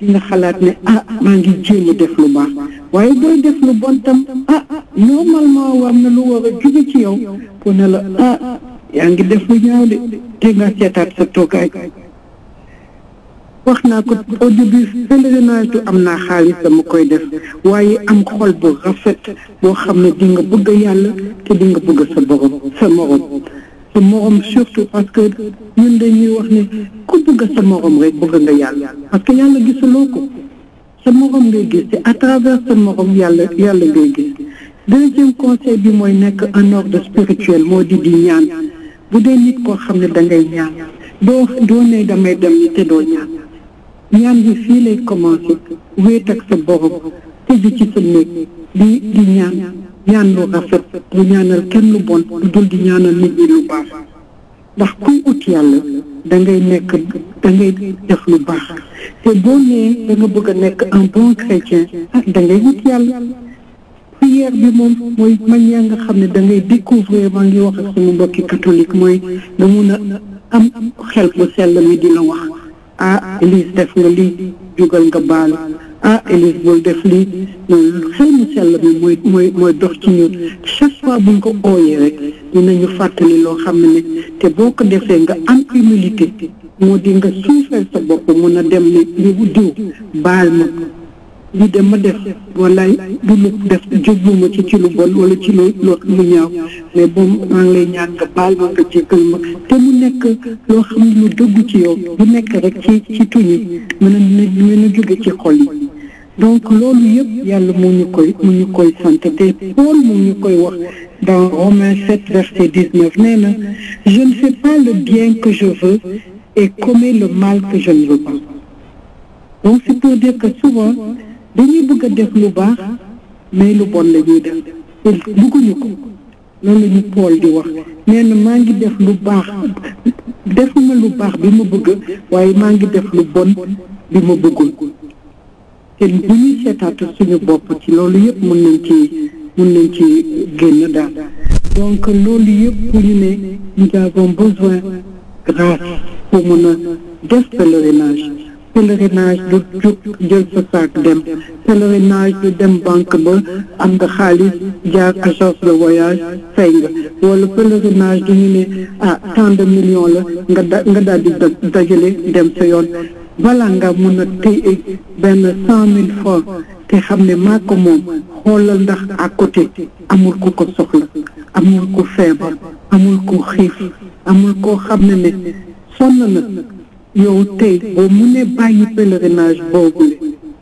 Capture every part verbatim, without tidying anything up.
nga xalaat ne ah maa ngi jéem a def lu baax waaye booy def lu bon tam ah normalement war na lu war a jóge ci yow pour ne la ah yaa ngi def lu ñaaw de te nga seetaat sa toogaay. wax naa ko au début pèlerinage du am naa xaalis dama koy def waaye am xol bu rafet boo xam ne di nga bëgg yàlla te di nga bëgg sa borom sa morom sa morom surtout parce que ñun dañuy wax ne ku bëgg sa morom rek bëgg nga yàlla parce que yàlla gisuloo ko sa morom ngay gis te à travers sa morom yàlla yàlla ngay gis. deuxième conseil bi mooy nekk un ordre spirituel moo di di ñaan bu dee nit koo xam ne da ngay ñaan doo doo ne damay dem ni te doo ñaan ñaan bi fii lay commencé wéet ak sa borom tëj ci sa néeg di di ñaan ñaan lu rafet lu ñaanal kenn lu bon lu dul di ñaanal nit ñi lu baax ndax kuy ut yàlla da ngay nekk da ngay def lu baax te boo nee da nga bëgg a nekk un bon chrétien ah da ngay ut yàlla. prière bi moom mooy man yaa nga xam ne da ngay découvrir maa ngi wax ak sama mbokki catholique mooy nga mun a am xel bu sell mi di la wax ah Élise def nga lii jugal nga baal ah Élise bul def lii noonu xel mu sell mi mooy mooy mooy dox ci ñun chaque fois buñ ko ooyee rek dinañu fàttali loo xam ne te boo ko defee nga am humilité moo di nga suufeel sa bopp mun a dem ne li diw baal ma li dem ma def wallaay bu lu def jóguma ci ci lu bon wala ci lu lu ñaaw mais boobu maa ngi lay ñaan nga baal ma nga jéggal ma te mu nekk loo xam ne lu dëgg ci yow bu nekk rek ci ci tuñi mën a mën a jóge ci xol yi donc loolu yëpp yàlla moo ñu koy mu ñu koy sant te Paul moo ñu koy wax dans Romains sept verset dix-neuf nee na je ne fais pas le bien que je veux et commets le mal que je ne veux pas. Donc c'est pour dire que souvent dañuy bëgg a def lu baax mais lu bon la ñuy def te bëgguñu ko loolu la ñu Paul di wax nee na maa ngi def lu baax defuma lu baax bi ma bëgg waaye maa ngi def lu bon bi ma bëggul te bu ñuy seetaat suñu bopp ci loolu yëpp mën nañ ci mën nañ ci génn daal donc loolu yëpp pour ñu ne nous avons besoin grâce pour mën a def pèlerinage pèlerinage du jóg jël sa saak dem pèlerinage du dem banque ba am nga xaalis jaar agence de voyage fay nga wala pèlerinage du ñu ne ah tant de millions la nga da nga daal di dajale dem sa yoon balaa nga mën a téye benn cent mille francs te xam ne maa ko moom xoolal ndax à côté amul ku ko soxla amul ku feebar amul ku xiif amul koo xam ne ne sonn na yow tey boo mu ne bàyyi pèlerinage boobule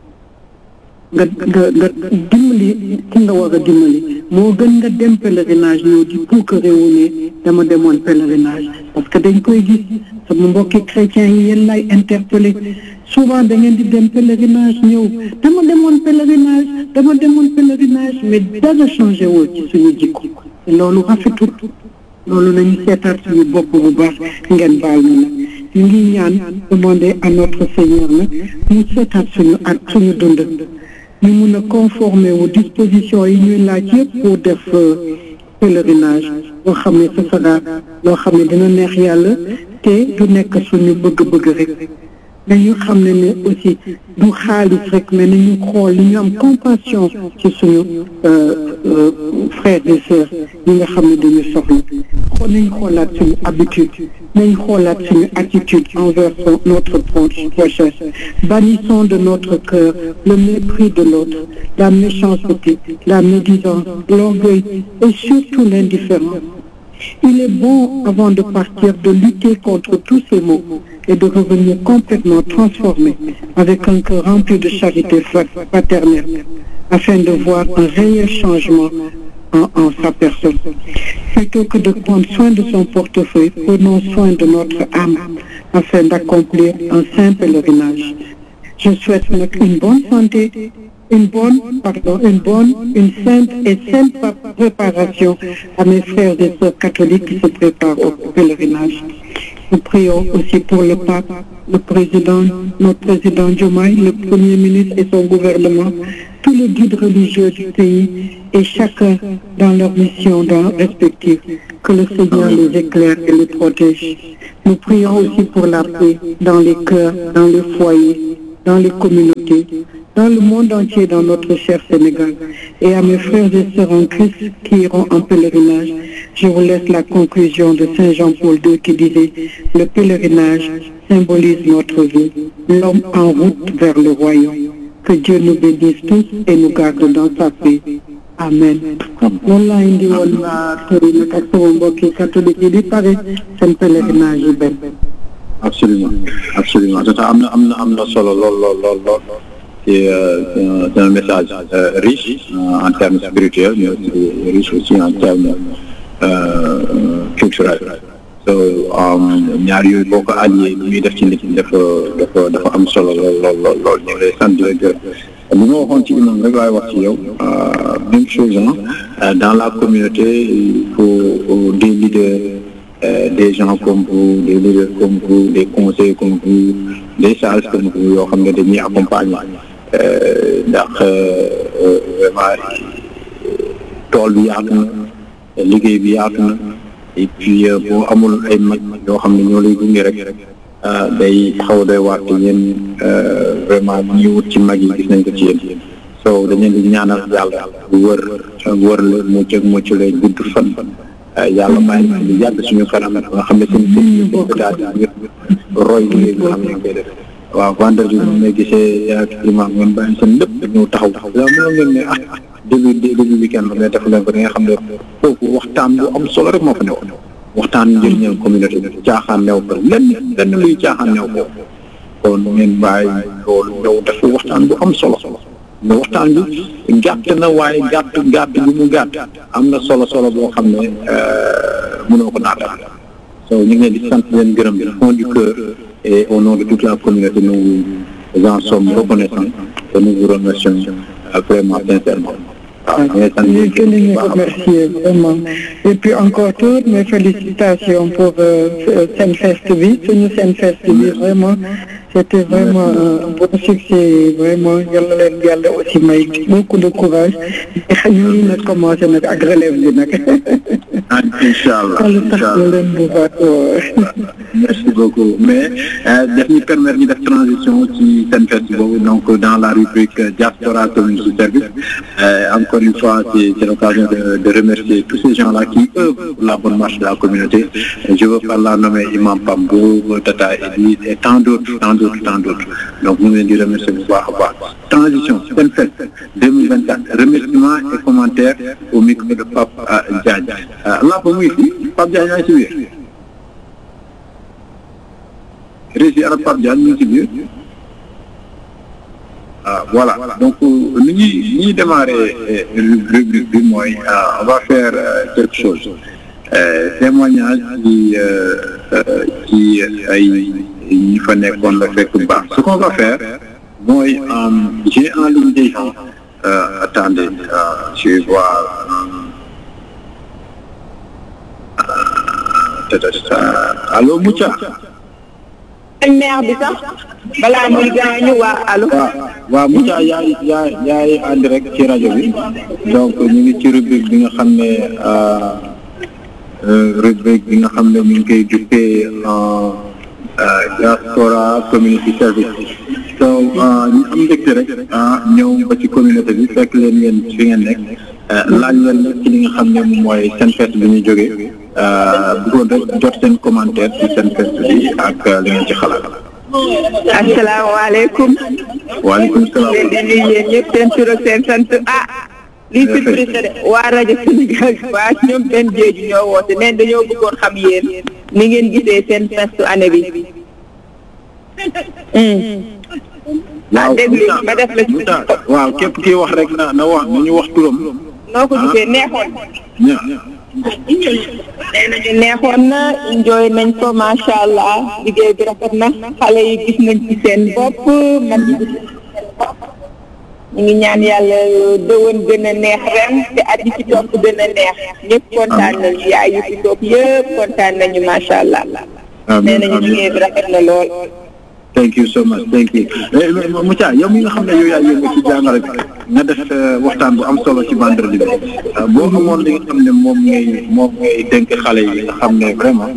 nga nga nga dimbali ki nga war a dimbali moo gën nga dem pèlerinage ñëw di puukarewu ne dama demoon pèlerinage parce que dañ koy gis sama mbokki chrétiens yi yéen lay interpellé souvent da ngeen di dem pèlerinage ñëw dama demoon pèlerinage dama demoon pèlerinage mais dara changé woo ci suñu jikko loolu rafetul loolu nañu seetaat suñu bopp bu baax ngeen baal na nag ñu ngi ñaan demander à notre Seigneur nag mu seetaat suñu ak suñu dund ñu mun a conformer aux dispositions yi ñuy laaj yëpp pour def pèlerinage loo xam ne ce sera loo xam ne dina neex yàlla te du nekk suñu bëgg-bëgg rek dañu xam ne ne aussi du xaalis rek mais nañu xool li ñu am compassion ci suñu frères et sœurs ñi nga xam ne dañu soxla xool nañ xoolaat suñu habitude nañ xoolaat suñu attitude envers notre prochain bannissons de notre cœur le mépris de l'autre la méchanceté la médisance l'orgueil et surtout l'indifférence. Il est bon avant de partir de lutter contre tous ces maux et de revenir complètement transformé avec un cœur rempli de charité paternelle afin de voir un réel changement en, en sa personne. Plutôt que de prendre soin de son portefeuille, prenons soin de notre âme afin d'accomplir un saint pèlerinage. Je souhaite une bonne santé, une bonne, pardon, une bonne, une sainte et sainte préparation à mes frères et sœurs catholiques qui se préparent au pèlerinage. Nous prions aussi pour le pape, le président, notre président Diomaye, le premier ministre et son gouvernement, tous les guides religieux du pays et chacun dans leur mission respective. Que le Seigneur les éclaire et les protège. Nous prions aussi pour la paix dans les cœurs, dans les foyers, dans les communautés. communauté, dans le monde entier, dans notre cher Sénégal, et à mes frères et sœurs en Christ qui iront en pèlerinage, je vous laisse la conclusion de Saint Jean-Paul deux qui disait « Le pèlerinage symbolise notre vie, l'homme en route vers le royaume. Que Dieu nous bénisse tous et nous garde dans sa paix. Amen. loolu laa indi woon waa tey nag ak sama mbokki catholique yi di pare seen pèlerinage yi benn. absolument absolument te am na am na am na solo lool lool lool lool c'est c'est un message euh, riche euh, en termes spirituels mais aussi riche aussi en termes euh, culturels. so ñaar yooyu boo ko allié li muy def ci nit ñi dafa dafa dafa am solo lool lool lool lool ñu ngi lay sant di la gërëm li ma waxoon ci imam rek laay wax ci yow même chose hein dans la communauté il faut des leaders euh, des gens comme vous des leaders comme vous des conseillers comme vous des sages comme vous yoo xam ne dañuy accompagner ndax vraiment tool bi yaatu na liggéey bi yaatu na et puis boo amul ay mag yoo xam ne ñoo lay gunge rek day xaw day waat yéen vraiment ñi wut ci mag yi gis nañ ko ci yéen so dañ leen di ñaanal yàlla wër wër la mucc ak mucc lay gudd fan yàlla bàyyi na di yàgg suñu kanam nga xam ne seen seen daal di roy liggéey nga xam ne koy def waaw vendredi bi may gisee yaa imam ngeen bàyyi seen lépp ñëw taxaw la mënoo ngeen ne ah début début weekend mais def leen ko da nga xam ne foofu waxtaan bu am solo rek moo fa newoon waxtaan njëriñal communauté bi caaxaan new ko lenn lenn luy caaxaan new ko kon ngeen bàyyi loolu ñëw def waxtaan bu am solo mais waxtaan bi gàtt na waaye gàtt gàtt bi mu gàtt am na solo solo boo xam ne mënoo ko naatal so ñu ngi leen di sant leen gërëm du fond du cœur et au nom de toute la communauté nous en sommes reconnaissants et nous vous remercions vraiment sincèrement. Je tenais à vous remercier vraiment. Et puis encore toutes mes félicitations pour euh, Senfest bi suñu Senfest bi vraiment c'était vraiment un bon succès vraiment yàlla leen yàlla aussi may beaucoup de courage ñu ngi nag commencé nag ak relève bi nag. Inch'Allah Inch'Allah merci beaucoup mais daf ñu permettre ñu def transition ci Senfest boobu donc dans la rubrique diaspora community service encore une fois c'est, c'est l'occasion de, de remercier tous ces gens-là qui œuvrent pour la bonne marche de la communauté. Je veux par là nommer Imam Pambo, Tata Edith et tant d'autres tant d'autres tant d'autres donc nous voulons dire remercier bu baax a baax. Transition Senfest deux mille vingt-quatre remerciements et commentaires au micro de Pape Diagne là ba muy fi Pape Diagne yaa ngi ci biir régi ara Pape Diagne ñu ngi ci biir ah voilà donc ni ñuy ni ñuy démarrer rubrique bi mooy on va faire quelque chose témoignage ci ci ay ñi fa nekkoon la fekk baax ce qu'on va faire mooy j'ai en ligne des gens attendez je vais voir allo Moussa. maire bi sax balaa muy gaañu waa allo. waaw waaw Moussa yaay yaay yaay ànd rek ci rajo bi donc ñu ngi ci rubrique bi nga xam ne rubrique bi nga xam ne ñu ngi koy duppee diaspora community service so ñu am mbégte rek ñëw ba ci communauté bi fekk leen ngeen fi ngeen nekk laaj leen nag ci li nga xam ne moom mooy Senfest bi ñu jógee bëggoon rek jot seen commentaire ci Senfest bi ak li ngeen ci xalaat. asalaamaaleykum. waaleykum salaam. leen di nuyu yéen ñëpp seen tur ak seen sant ah. lii surprise de waa rajo Sénégal waa ñoom benn jéeju ñoo woote neen dañoo bëggoon xam yéen ni ngeen gisee seen festu année bi. ah déglu ma def la ci. waaw képp kii wax rek na na wax nañu wax turam. noo ko gisee neexoon. nee nañu neexoon na enjoy nañ ko macha allah liggéey bi rafet na xale yi gis nañ ci seen bopp man ñu ngi ñaan yàlla dëwën gën a neex ren te at yi ci topp gën a neex ñëpp kontaan nañu yaay yu ci topp yëpp kontaan nañu macha allah. nee nañu liggéey bi rafet na lool. thank you so much thank you Moussa yow mi nga xam ne yow yaa yëngu ci jàngale bi nga def waxtaan bu am solo ci vendredi bi boo amoon li nga xam ne moom ngay moom ngay dénk xale yi nga xam ne vraiment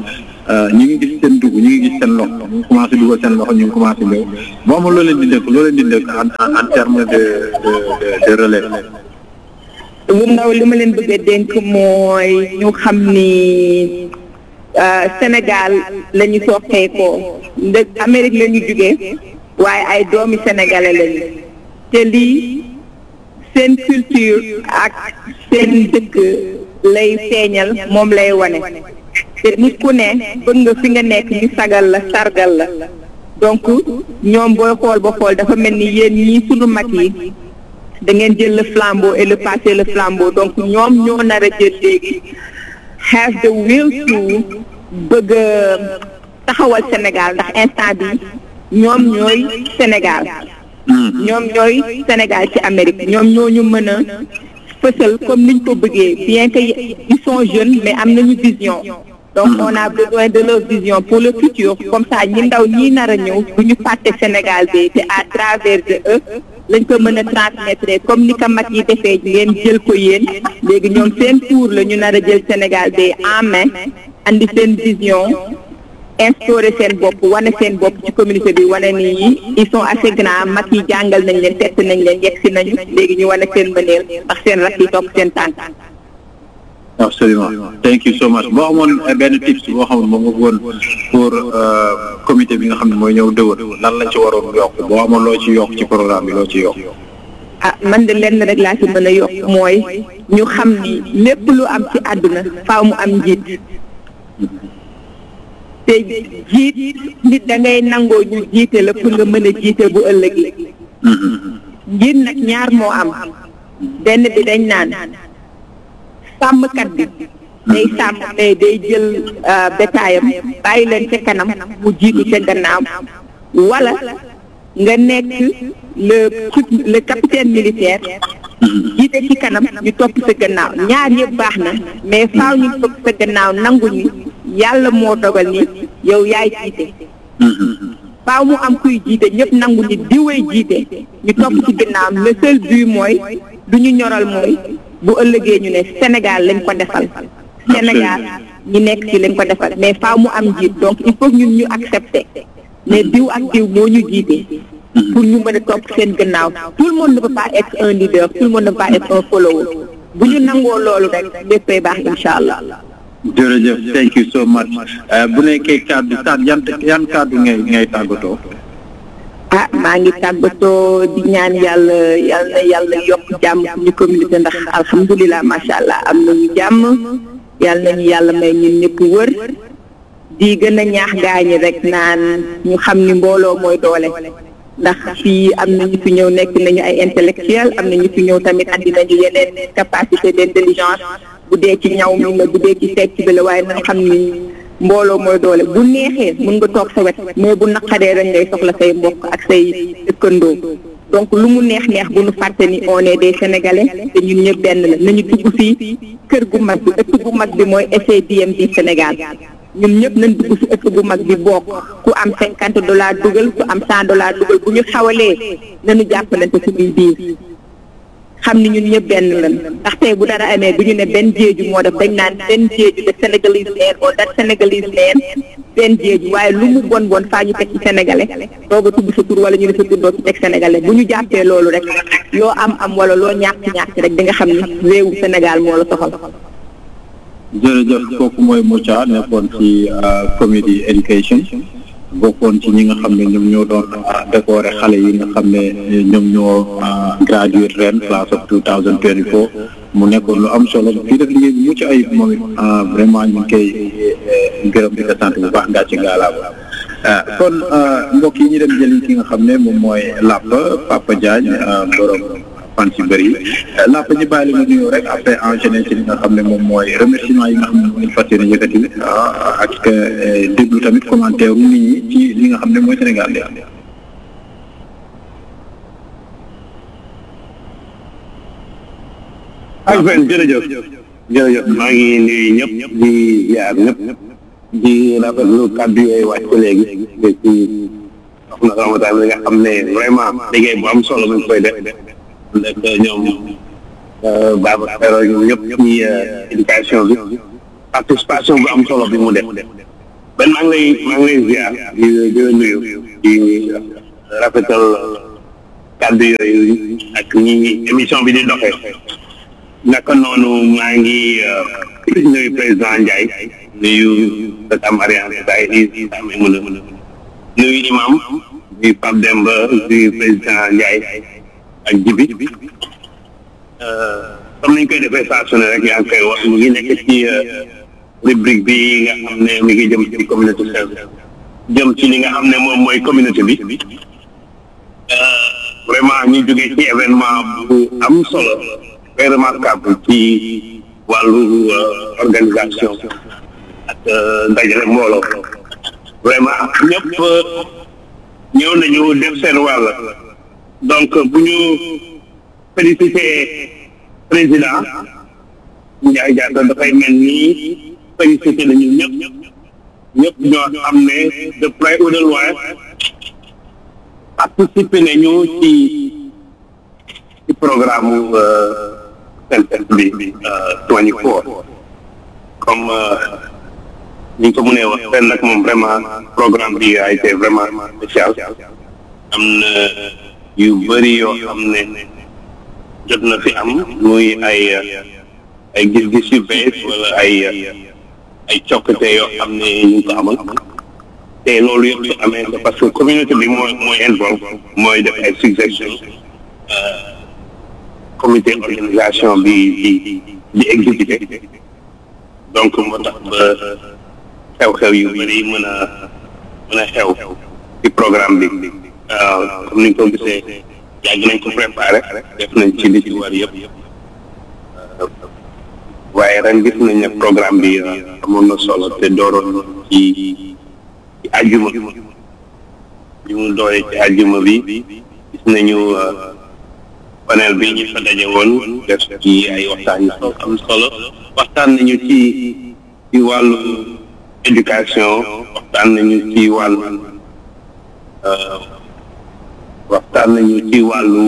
ñu ngi gis seen dugg ñu ngi gis seen loxo ñu ngi commencé dugal seen loxo ñu ngi commencé ñëw boo amul loo leen di dëkk loo leen di dëkk en en terme de de de relais. lu ndaw li ma leen bëgg a dénk mooy ñu xam ni Sénégal la ñu soxee ko ndëg Amérique la ñu jugee waaye ay doomi sénégalais lañu te lii seen culture ak seen dëkk lay feeñal moom lay wane te nit ku ne bëgg nga fi nga nekk ñu sagal la sargal la donc ñoom booy xool ba xool dafa mel ni yéen ñii sunu mag yi da ngeen jël le flambeau et le passer le flambeau donc ñoom ñoo nar a jël léegi have the will to bëgg a taxawal Sénégal ndax instant bi ñoom ñooy Sénégal ñoom ñooy Sénégal ci Amérique ñoom ñoo ñu mën a fësal comme niñ ko bëggee bien que ils sont jeunes mais am nañu vision donc on a besoin de leur vision pour le futur comme ça ñi ndaw ñi nar a ñëw bu ñu fàtte Sénégal bi te à travers de eux lañ ko mën a transmettre comme ni ko mag yi defee ngeen jël ko yéen léegi ñoom seen tour la ñu nar a jël Sénégal bi en main andi seen vision instauré seen bopp wane seen bopp ci communauté bi wane ni ils sont assez grands mag yi jàngal nañ leen tett nañ leen yegg si nañu léegi ñu wane seen mëneel ndax seen rak yi topp seen tànk. absolument thank you so much boo amoon benn tips boo xam ne moom nga woon pour comité bi nga xam ne mooy ñëw dëwër lan lañ ci waroon yokk boo amoon loo ci yokk ci programme bi loo ci yokk. ah man de lenn rek laa ci mën a yokk mooy ñu xam ni lépp lu am ci àdduna faaw mu am njiit te jiit nit da ngay nangoo ñu jiite la pour nga mën a jiite bu ëllëgee njiit nag ñaar moo am benn bi dañ naan sàmmkat bi day sàmm mais day jël bétaayam bàyyi leen ca kanam mu jiitu ca gannaaw wala nga nekk le le capitaine militaire jiite ci kanam ñu topp sa gannaaw ñaar yëpp baax na mais faaw ñu topp sa gannaaw nangu ni yàlla moo dogal ni yow yaay jiite faaw mu am kuy jiite ñëpp nangu ni diwee jiite ñu topp ci gannaaw le seul but mooy du ñu ñoral mooy bu ëllëgee ñu ne Sénégal lañ ko defal Sénégal ñi nekk ci lañ ko defal mais faaw mu am jiit donc il faut ñun ñu accepter mais diw ak diw moo ñu jiite pour ñu mën a topp seen gannaaw tout le monde ne peut pas être un leader tout le monde ne peut pas être un follower bu ñu nangoo loolu rek léppay baax incha allah. jërëjëf thank you so much bu nekkee kàddu saat yan yan kàddu ngay ngay tàggatoo. ah maa ngi tàggatoo di ñaan yàlla yàlla na yàlla yokk jàmm suñu communauté ndax alhamdulilah macha allah am nañu jàmm yàlla nañu yàlla may ñun ñëpp wër di gën a ñaax gaañi rek naan ñu xam ni mbooloo mooy doole ndax fii am na ñu fi ñëw nekk nañu ay intellectuel am na ñu fi ñëw tamit andi nañu yeneen capacité d'intelligence bu dee ci ñaw mi la bu dee ci fecc bi la waaye nañ xam ni mbooloo mooy doole bu neexee mun nga toog sa wet mais bu naqaree rek ngay soxla say mbokk ak say dëkkandoo donc lu mu neex neex bu nu fàtte ni on est des sénégalais te ñun ñëpp benn la nañu dugg fii kër gu mag bi ëtt gu mag bi mooy S A D M bi Sénégal ñun ñëpp nañ dugg si ëtt gu mag bi bokk ku am cinquante dollars dugal ku am cent dollars dugal bu ñu xawalee nañu jàppalante suñuy biir xam ni ñun ñëpp benn lan ndax tey bu dara amee bu ñu ne benn jéeju moo def dañ naan benn jéeju de Sénégalese man or that Sénégalese man benn jéeju waaye lu mu bon bon faa ñu teg ci sénégalais doog a tudd sa tur wala ñu ne sa tur doo ci teg sénégalais bu ñu jàppee loolu rek loo am am wala loo ñàkk ñàkk rek di nga xam ni réewu Sénégal moo la soxal. jërëjëf kooku mooy Mouthia nekkoon ci community education bokkoon ci ñi nga xam ne ñoom ñoo doon décorer xale yi nga xam ne ñoom ñoo graduate ren class of two thousand twenty-four mu nekkoon lu am solo fii def liggéey bi mucc ayib moom it vraiment ñu ngi koy gërëm di ko sant bu baax ngaa ci ngaalaama kon mbokk yi ñu dem jëli ki nga xam ne moom mooy Lapa Papa Diagne borom fan si bëri Lapa ñu bàyyi la nga nuyoo rek après enchaîner ci li nga xam ne moom mooy remerciement yi nga xam ne moom lañ fas yéene yëkkati ak déglu tamit commentaire u nit ñi ci li nga xam ne mooy Sénégal de ak fen jërëjëf jërëjëf maa ngi nuyu ñëpp di yaar ñëpp di rafetlu kàddu yooyu wàcc ko léegi ci soxna Ramata mi nga xam ne vraiment liggéey bu am solo mi ngi koy def nekk ñoom Babacar ñoom ñëpp ci éducation bi participation bu am solo bi mu def Ben maa ngi lay maa ngi lay ziar di di la nuyu di rafetal kàddu yooyu ak ñi émission bi di doxee naka noonu maa ngi nuyu président Ndiaye nuyu Tata Mariane Tata Elise Tata Maimouna nuyu imam di Pape Demba di président Ndiaye ak Jibi comme niñ koy defee saa su ne rek yaa ngi koy wax mu ngi nekk ci rubrique bi nga xam ne mi ngi jëm ci communauté service jëm ci li nga xam ne moom mooy communauté bi vraiment ñu jógee ci événement bu am solo très remarquable ci wàllu organisation ak ndajale mbooloo vraiment ñëpp ñëw nañu def seen wàll donc bu ñu félicité président Ndiaye Diatta dafay mel ni félicité nañu ñëpp ñëpp ñoo xam ne de près ou de loin participer nañu ci ci programme Sentex bi vingt-quatre comme ni ñu ko mënee wax ren nag moom vraiment programme bi a été vraiment spécial am na yu bëri yoo xam ne jot na fi am muy ay ay gis-gis yu bees wala ay ay cokkite yoo xam ne ñu ngi ko amal te loolu yëpp su amee c'est parce que communauté bi mooy mooy involve mooy def ay suggestion comité organisation bi di di exécuté donc moo tax ba xew-xew yu bëri mën a mën a xew ci programme bi comme ni nga ko gisee yàgg nañ ko préparé def nañ ci li ci war yëpp waaye ren gis nañ ne programme bi amoon na solo te dooroon ci ci àjjuma bi mu dooree ci àjjuma bi gis nañu panel bi ñu fa daje woon def ci ay waxtaan yu am solo waxtaan nañu ci ci wàllu éducation waxtaan nañu ci wàllu waxtaan nañu ci wàllu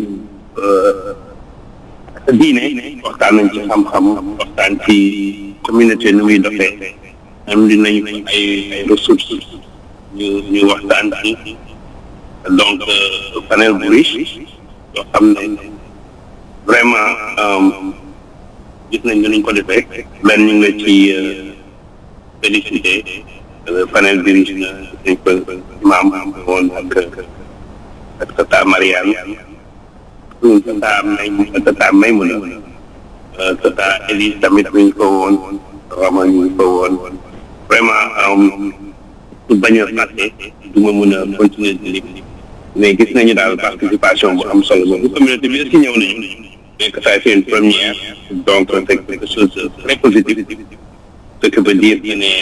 diine waxtaan nañ ci xam-xam waxtaan ci communauté nu muy doxee am dinañ ay ay ressources ñu ñu waxtaan ci donc panel bu riche yoo xam ne vraiment gis nañ ñu niñ ko defee benn ñu ngi la ci félicité panel bi riche na dañ ko imam woon ak ak Tata Mariane Tata May Tata Maimouna Tata Elise tamit mi ngi ko woon Rama ñu ngi ko woon vraiment su bañ a fàtte du ma mën a continuer di lim mais gis nañu daal participation bu am solo boobu communauté bi aussi ñëw nañu mais que ça a fait une première donc c'est quelque chose de très positif ce que veut dire que ne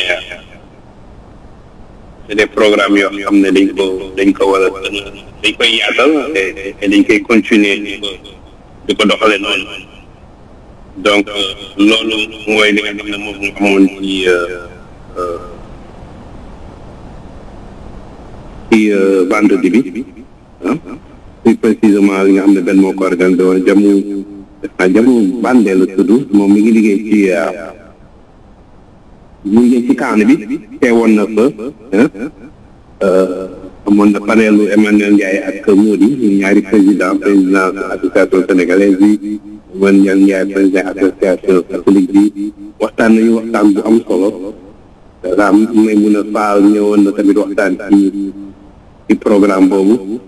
c'est des programmes yoo xam ne dañ ko dañ ko war a dañ koy yaatal te dañ koy continuer di ko di ko doxale noonu donc loolu mooy li nga xam ne moom moo amoon ci ci vendredi bi ah plus précisément li nga xam ne benn moo ko organisé woon jamu ah jamu bandee la tudd moom mi ngi liggéey ci mu ngi ci kaan bi teewoon na fa amoon na panelu Emmanuel Ndiaye ak Mody ñaari président président association sénégalaise bi Emmanuel Ndiaye président association catholique bi waxtaan nañu waxtaan bu am solo raam may mun a faal ñëwoon na tamit waxtaan ci ci programme boobu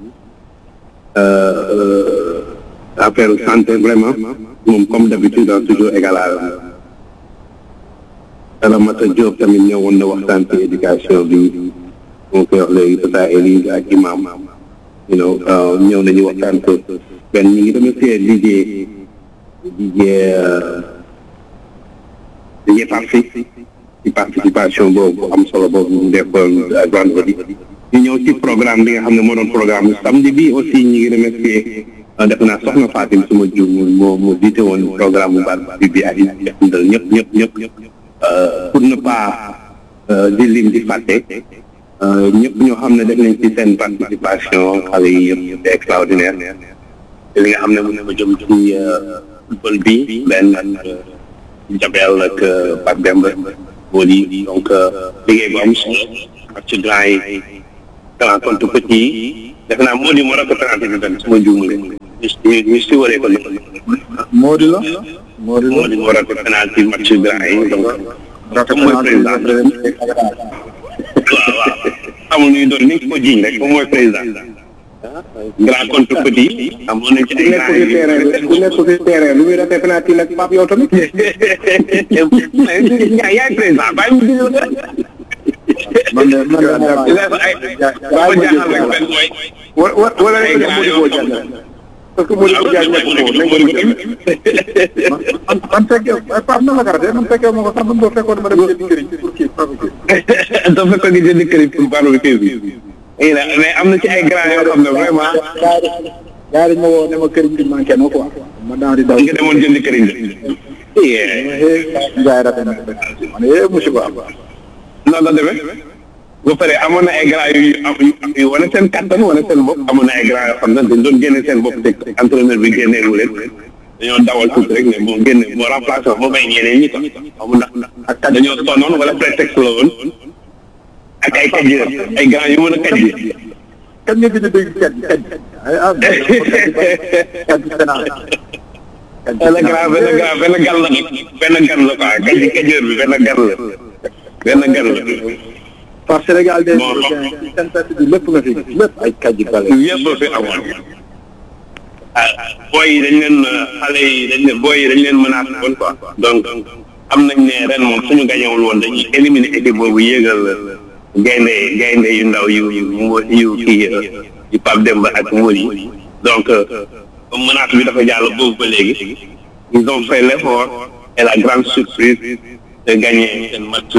affaire santé vraiment moom comme d'habitude toujours égal à Ramata Diop tamit ñëwoon na waxtaan ci éducation bi moo koy wax léegi Tata Elise ak imam you know ñëw nañu waxtaan ko benn ñu ngi remercier Didier Didier Didier parti ci participation boobu am solo boobu ñu defoon ak vendredi ñu ñëw ci programme bi nga xam ne moo doon programme samedi bi aussi ñu ngi remercier def naa soxna Fatim suma jiw moo moo jiite woon programme bu baax bi bi ak ñëpp ñëpp ñëpp ñëpp pour ne pas di lim di fàtte ñëpp ñoo xam ne def nañ ci seen participation xale yi yëpp c'est extraordinaire te li nga xam ne mu ne ko jëm ci football bi benn Jabel ak Pape Demba moo di donc liggéey bu am solo ak ci grand yi grand compte petit yi defe naa moo di moo rafet penalty bi benn su ma juumule ñu ñu si waree ko loolu moo di la moo di la moo di moo rafet penalty match grand yi donc comme mooy président waaw waaw amul ñuy doon ni ko jiiñ rek comme mooy président grand contre petit amoon nañ ci ay grand yi ku nekk ci terrain lu muy rafet penalty nag Pape yow tamit yaay président bàyyi mu digal man de man de ay ba jaaxal rek benn mooy wala wala rek Mody Bo Diagne parce que Mody Bo Diagne nekk ko nañ ko man man fekkee Pape na la ko rafet man fekkee moo ko sax man boo fekkoon ma dem jëndi këriñ pour kii Pape kii dafa fekkoon nga jëndi këriñ pour baru kii bi mais am na ci ay grand yoo xam ne vraiment gaa dañ ma woo ne ma këriñ bi manqué na quoi ma daal di daw nga demoon jëndi këriñ jaay rafet na man eh musiba am noonu la demee ba pare amoon na ay grand yu am yu wane seen kattan wane seen bopp amoon na ay grand yoo xam ne dañ doon génne seen bopp te entraîneur bi génneelu leen dañoo dawal tuuti rek ne moo génne moo remplacé moo may ñeneen ñi tax amul ndax ak dañoo sonnoon wala prétexte la woon ak ay kaj ay grand yu mën a kaj bi kan nga gën a dégg kaj kaj ay ah kaj penal benn grand benn grand benn gan la benn gan la quoi kaj kajeur bi benn gan la benn gan la parce que Sénégal de seen perte bi lépp nga fi lépp ay kaj bale yëpp fi amoon ah booy yi dañ leen xale yi dañ leen booy yi dañ leen menacé woon quoi donc am nañ ne ren moom suñu gañewul woon dañuy éliminer équipe boobu yéegal gaynde gaynde yu ndaw yu yu yu kii yu Pape Demba ak Mody donc comme menace bi dafa jàll boobu ba léegi ils ont fait l'effort et la grande surprise de gagner seen match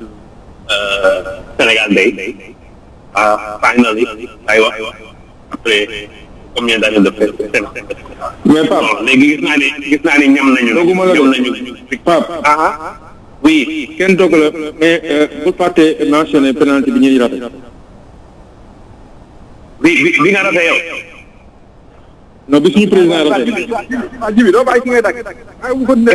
Sénégal day ah finally aywa après combien d'années de fait mais Pape léegi gis naa ne gis naa ne ñam nañu ñam nañu Pape ah oui kenn dog la mais bu fàtte mentionné penalty bi ñuy raté bi bi bi nga raté yow non bi suñu président raté ah jibi doo bàyyi ki ngay dagg ay bu ko ne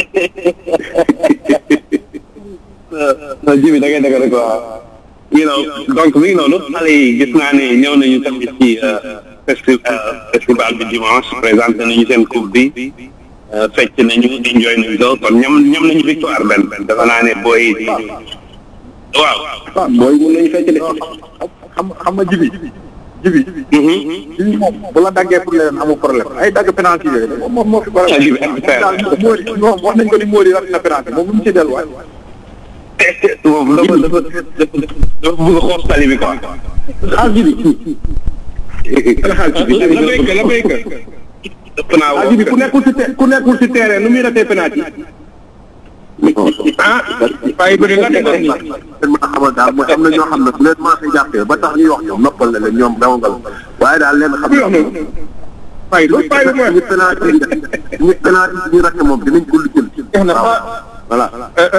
non jibi da ngay dagg rek quoi you know donc mi ngi noonu xale yi gis naa ne ñëw nañu tamit ci festival bi dimanche présenté nañu seen coupe bi fecc nañu enjoy nañu ko kon ñam ñam nañu victoire benn benn dafa naa ne booy di waaw waaw booy mun nañu fecc de xam xam nga jibi jibi jibi moom bu la daggee pour leen amul problème ay dagg penalty yooyu moom moom moo fi problème jibi daal Mody moom wax nañ ko ni Mody rat na penalty moom lu mu ci delluwaay moom dafa dafa dafa bëgg a xoos tali bi quoi xaal jibi xaal jibi la béykat la béykat dëpp naa ah jibi ku nekkul ci ku nekkul ci terrain nu muy ratee penalty ah bàyyi bëri nga déggoon nii leen mën a xamal daal mooy am na ñoo xam ne bu leen maa jàppee ba tax ñuy wax ñoom noppal na leen ñoom dawangal waaye daal leen xam ne bàyyi loolu bàyyi mooy ñu penalty ñu penalty ñu raté moom dinañ ko lijjanti voilà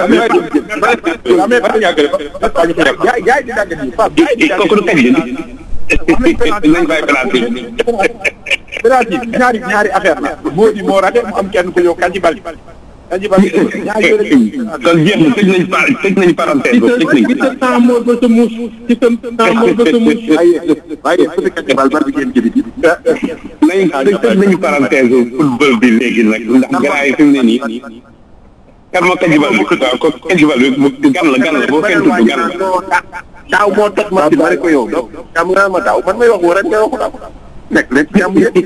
jaay jaay di dagg nii Pape jaay di dagg kooku du teg di nañ bàyyi penalty penalty ñaari ñaari affaire la Mody moo raté mu am kenn ku ñëw kan ci bal kan ci bal ñaari kon jeex na tëj nañ par tëj nañ parenthèse boobu technique ci sa moor ba sa muus ci sa moor ba sa muus waaye waaye su fekkee bal bal bi ngeen ci biti nañ tëj nañu parenthèse football bi léegi nag ndax gars yi fi mu ne nii kan moo kajibal bi waaw ko kajibal bi gan la gan la boo kenn tudd gan la daaw moo tax ma ma ne ko yow donc xam nga ma daaw man may wax ren nga wax daaw nekk rek ci am yëpp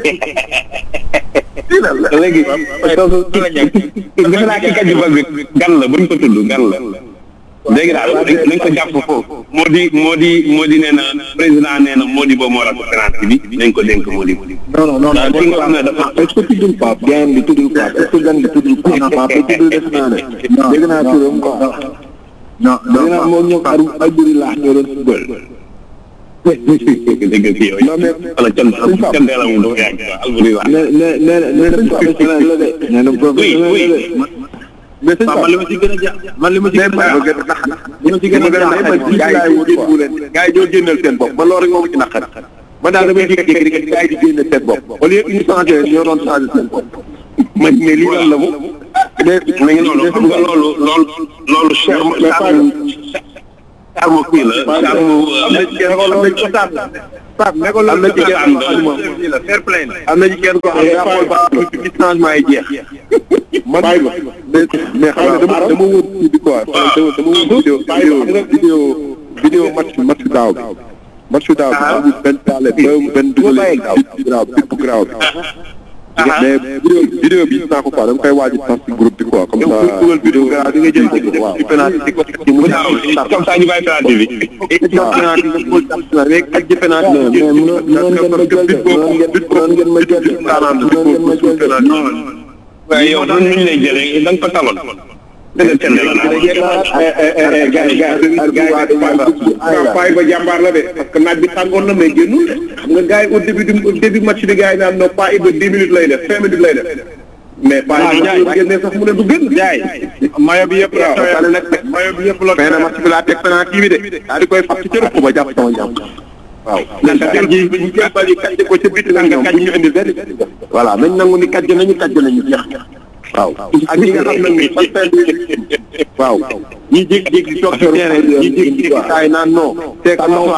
léegi defe naa ki kajibal bi gan la buñ ko tudd gan la léegi daal nañ ko jàpp foofu moo di moo di moo di nee na président nee na Mody Bo moo raté penalty bi nañ ko dénk Mody Bo non non non ki nga xam ne dafa est-ce que tuddul Pape gan bi tuddul Pape est-ce que gan bi tuddul Pape Pape tuddul def naa ne dégg naa turam quoi non dégg naa moom ñoom ar ay buri laax ñoo doon football dégg nga yow wala can can deela moom dafa yàgg alburi wax nee nee nee nee na professionnel la de nee na professionnel la de mais sëñ man li ma ci gën a ja man li ma ci gën a li ma ci gën a naqari gars yi génnu leen gars yi ñoo génnal seen bopp ba loolu rek moo ma ci naqari man daal damay jékki-jékki rek gars yi di génne seen bopp au lieu que ñu changé ñoo doon changé seen bopp man mais lii lan la mu mi ngi noonu xam nga loolu loolu loolu charme charme charme kii la charme am na ci kenn koo xam ne cosaan la Pape ne ko loolu am na ci kenn koo xam ne fair play am na ci kenn koo xam ne daa xool ba ci changement yi jeex man bàyyi ma mais xam nga dama dama wóor ci quoi dama dama wóor vidéo vidéo vidéo vidéo match match daaw bi match daaw bi amul benn taale ba benn dugal daaw bi bu graaw bi mais vidéo vidéo bi naa ko quoi dama koy waaj a ci groupe bi quoi comme ça dugal vidéo graaw di nga jël ko waaw ci penalty di ko ci mu comme ça ñu bàyyi penalty bi penalty nga ko tax mais ak ci penalty mais non ngeen ma jël non ngeen ma jël non ngeen ma jël waaye yow man mi ñu lay jëlee da nga ko taloon. dëgg teel la la gars yi gars yi Paye ba jàmbaar la de parce que naaj bi tàngoon na mais génnul de xam nga gars yi au début du au début match bi gars yi naan non Paye ba dix minutes lay def cinq minutes lay def mais Paye ba génnee sax mu ne du génn jaay mayo bi yëpp la tane nag mayo bi yëpp la fay na match bi laa teg penalty bi de daa di koy fàtt ci rëpp ba jàpp sama jàpp waaw jël ji bu ñu jël bali kàjj ko ca biti nag nga kàjj ñu indi benn voilà nañ nangu ni kàjj nañu kàjj nañu jeex waaw ak ñi nga xam nag ni parce que waaw ñi jékki-jékki toog ci terrain ñi jékki-jékki saay naan non c'est que non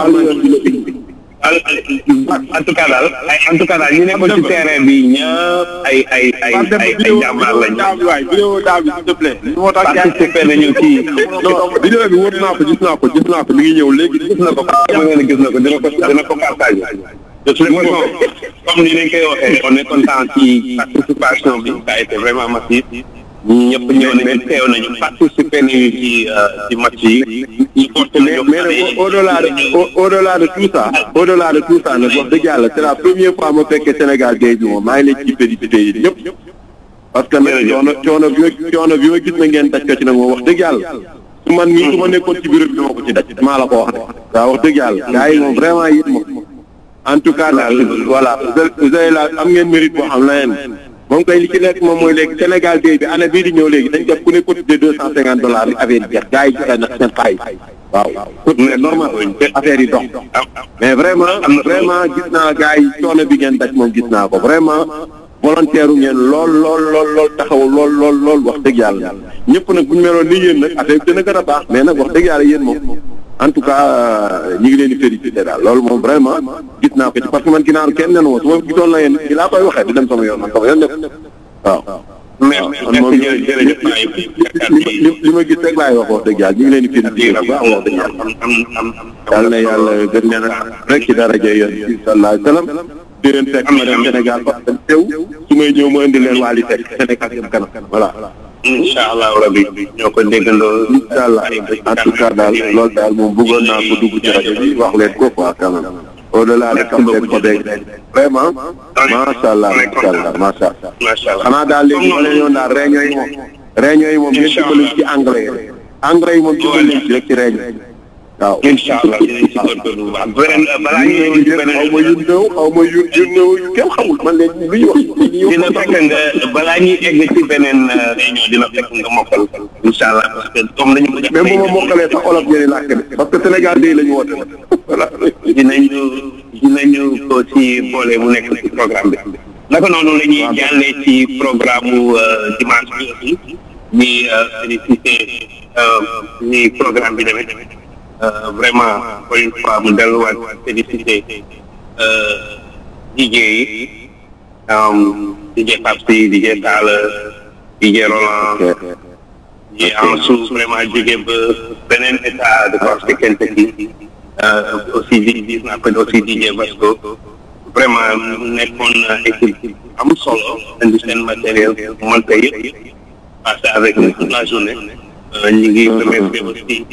en tout cas daal ay en tout cas daal ñu nekkoon ci terrain bi ñëpp ay ay ay ay ay jàmbaar lañ waay vidéo daa bi s'il te plaît moo tax participé nañu ci non vidéo bi wóor naa ko gis naa ko gis naa ko mi ngi ñëw léegi gis na ko xam nga ne gis na ko dina ko dina ko partage de toute façon comme ni lañ koy waxee on est content ci participation bi ça a été vraiment massif ñëpp ñëw nañu teew nañu participer nañu ci ci match yi ñu porté nañu mais au delà de au delà de tout ça au delà de tout ça nag wax dëgg yàlla c'est la première fois ma fekkee Sénégal day bi moom maa ngi leen ci félicité yi ñëpp parce que nag coono coono bi ma coono bi ma gis na ngeen daj ko ci nag moom wax dëgg yàlla su man mii su ma nekkoon ci bureau bi dama ko ci daj maa la ko wax de waaw wax dëgg yàlla gars yi moom vraiment yéen moom en tout cas daal voilà vous avez la am ngeen mérite boo xam la yeen moom koy li ci nekk moom mooy léegi Sénégal day bi année bii di ñëw léegi dañ def ku ne cotisé deux cent cinquante dollars yi affaire yi jeex gars yi joxe na seen xaay waaw cotisé normal affaire yi dox mais vraiment vraiment gis naa gars yi coono bi ngeen daj moom gis naa ko vraiment volontaire u ngeen lool lool lool lool taxaw lool lool lool wax dëgg yàlla ñëpp nag bu ñu meloon ni yéen nag affaire bi dina gën a baax mais nag wax dëgg yàlla yéen moom en tout cas ñu ngi leen di félicité daal loolu moom vraiment gis naa ko ci parce que man ginnaaw kenn nenu ma su ma gisoon la yéen ci laa koy waxee di dem sama yoon man sama yoon def waaw man moom li ma gis rek laay wax wax dëgg yàlla ñu ngi leen di félicité bu baax wax dëgg yàlla yàlla na yàlla gën leen a rek ci daraja yoon bi sallallahu alayhi wa sallam di leen fekk ma dem Sénégal ba dem teew su may ñëw ma indi leen waa li fekk Sénégal dem kanam voilà incha allah rabi ñoo ko déggandoo. incha allah en tout cas daal loolu daal moom bëggoon naa ko dugg ci rajo bi wax leen ko quoi quand même. au delà de comme des côtés vraiment. macha allah macha allah macha allah. macha allah xanaa daal léegi ma leen yoon daal réunion yi moom. réunion yi moom ngeen dimbali ci anglais yi. anglais yi moom dimbali leen ci rek ci réunion waaw. incha allah dinañ ci góorgóorlu bu baax. beneen balaa ñuy ñëw ci beneen xaw ma yu néew xaw ma yu yu néew yu kenn xamul man leen lu ñu wax. dina fekk nga balaa ñuy egg ci beneen réunion dina fekk nga mokkal incha allah parce que comme nañu ko def même bu ma mokkalee sax olof ngeen di làkk de parce que Sénégal day la ñu woote voilà dinañu dinañu ko ci boole mu nekk ci programme bi naka noonu la ñuy jàllee ci programme mu dimanche bi aussi ñi félicité ni programme bi demee vraiment encore une fois mu delluwaat félicité D J yi D J Pape D J Talla D J Roland ñi en suuf vraiment jóge ba beneen état de force de Kentucky aussi di gis naa ko aussi D J Vasco vraiment nekkoon équipe am solo indi seen matériel monté yëpp passé avec toute la journée ñu ngi remercier aussi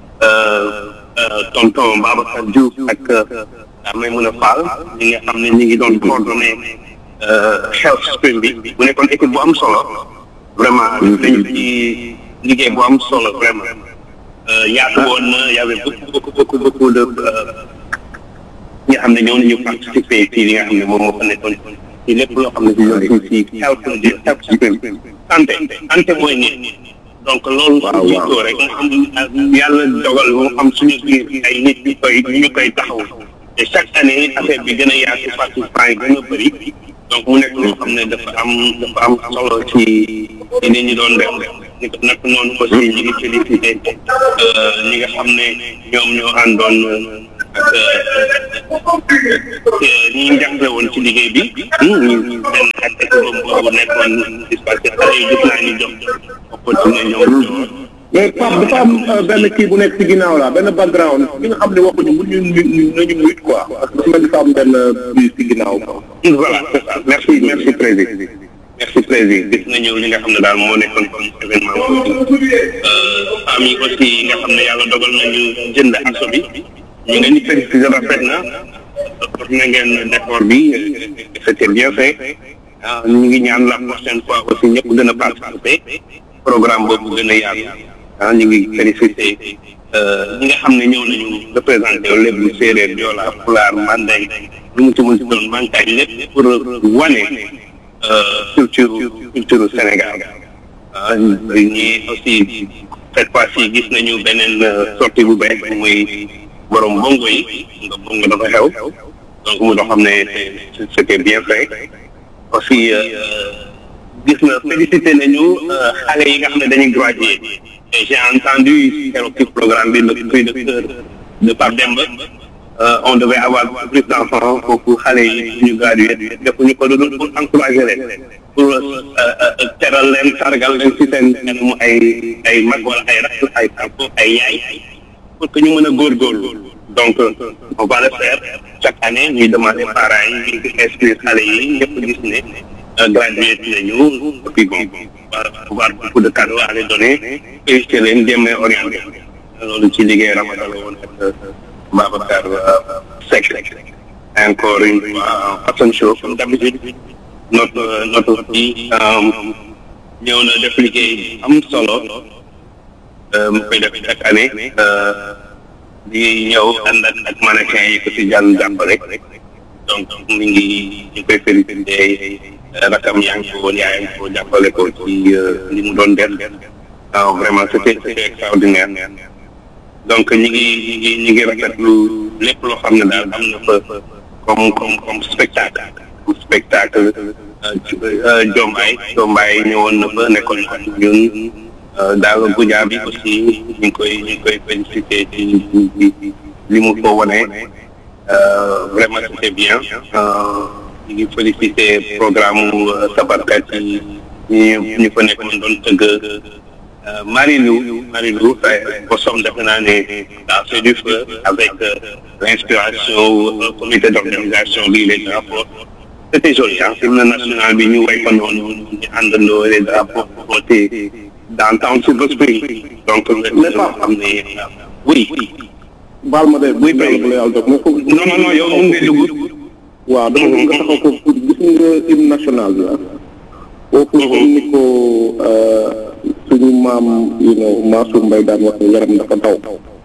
tonton Babacar Diouf ak daa may mën a faal ñi nga xam ne ñi ngi doon coordonné health stream bi bu nekkoon équipe bu am solo vraiment dañu ci liggéey bu am solo vraiment yaatu woon na y avait beaucoup beaucoup beaucoup beaucoup de ñi nga xam ne ñoo nañu participer ci li nga xam ne moom moo fa nekkoon ci lépp loo xam ne di yoon ci health health stream santé santé mooy nit donc loolu su jiitoo rek mu am yàlla dogal mu am suñu biir ay nit ñu koy ñu koy taxaw te chaque année affaire bi gën a yaatu participants yi gën a bëri donc mu nekk loo xam ne dafa am dafa am solo ci ci li ñu doon def ni ko nag noonu aussi ñu ngi félicité ñi nga xam ne ñoom ñoo àndoon ak ñi njàngale woon ci liggéey bi ñu benn ak équipe boobu nekkoon parce que xale yi gis naa ñu jox opportunité ñoom mais Pape dafa am benn kii bu nekk ci ginnaaw la benn background bi nga xam ne waxuñu mun ñu ñu nañu muyut quoi parce que dafa mel ni dafa am benn bii ci ginnaaw quoi. voilà c'est ça merci merci président merci président gis nañu li nga xam ne daal moo nekkoon comme événement aussi famille aussi yi nga xam ne yàlla dogal nañu jënd aso bi ñu ngeen di félicité rafet na def na ngeen décor bi c'était bien fait ñu ngi ñaan la prochaine fois aussi ñëpp gën a participer programme boobu gën a yaatu ah ñu ngi félicité ñi nga xam ne ñëw nañu représenté wu lépp lu séeréer Joola Pulaar Mandeng lu mu ci mën si doon mankañ lépp pour wane culture culture Sénégal ah ñi aussi cette fois-ci gis nañu beneen sortie bu bees muy borom bongo yi nga bongo dafa xew donc mu doo xam ne c'était bien fait aussi gis na félicité nañu xale yi nga xam ne dañuy graduer et j'ai entendu keroog ci programme bi le cri de cœur de Pape Demba on devait avoir plus d'enfants pour xale yi ñu graduer defuñu ko doon pour encourager leen pour teral leen sargal leen ci seen kanamu ay ay mag wala ay rakk ay papa ay yaay pour que ñu mën a góorgóorlu donc on va le faire chaque année ñuy demander parents yi ñu inscrire xale yi ñëpp gis ne gradué nañu et puis bon on va avoir beaucoup de cadeaux à les donner éviter leen jéem a orienté loolu ci liggéey Ramadan la woon ak Babacar Seck encore une fois façon show comme d'habitude notre notre kii ñëw na def liggéey am solo mu koy def chaque année di ñëw ànd ak ak mannequin yi ko ci jàll jàppale donc mi ngi ñu koy félicité rakam yaa ngi ko woon yaayam ko jàppale ko ci li mu doon def waaw vraiment c'était c'était extraordinaire donc ñi ngi ñi ngi ñi ngi rafetlu lépp loo xam ne daal am na fa comme comme comme spectacle comme spectacle Jombaay Jombaay ñëwoon na fa nekkoon na ñun daal Goudia bi aussi ñu ngi koy ñu ngi koy félicité ci li mu ko wone vraiment c'était bien ñu ngi félicité programme sabarkat yi ñu ñu fa nekkoon doon tëgg Marilou Marilou ko som defe naa ne daa fait du feu avec l'inspiration comité d'organisation bi les drapeaux c'était joli ah hymne national bi ñu way ko noonu ñu àndandoo les drapeaux voté dans Town Silver Spring donc mais pas xam ne oui baal ma de buy bay la yàlla dog mais foofu non non non yow mun nga dugg waaw dama bëgg nga taxaw foofu pour gis nga hymne national bi ah foofu comme ni ko suñu maam you know Mansour Mbaye daan wax ne yaram dafa daw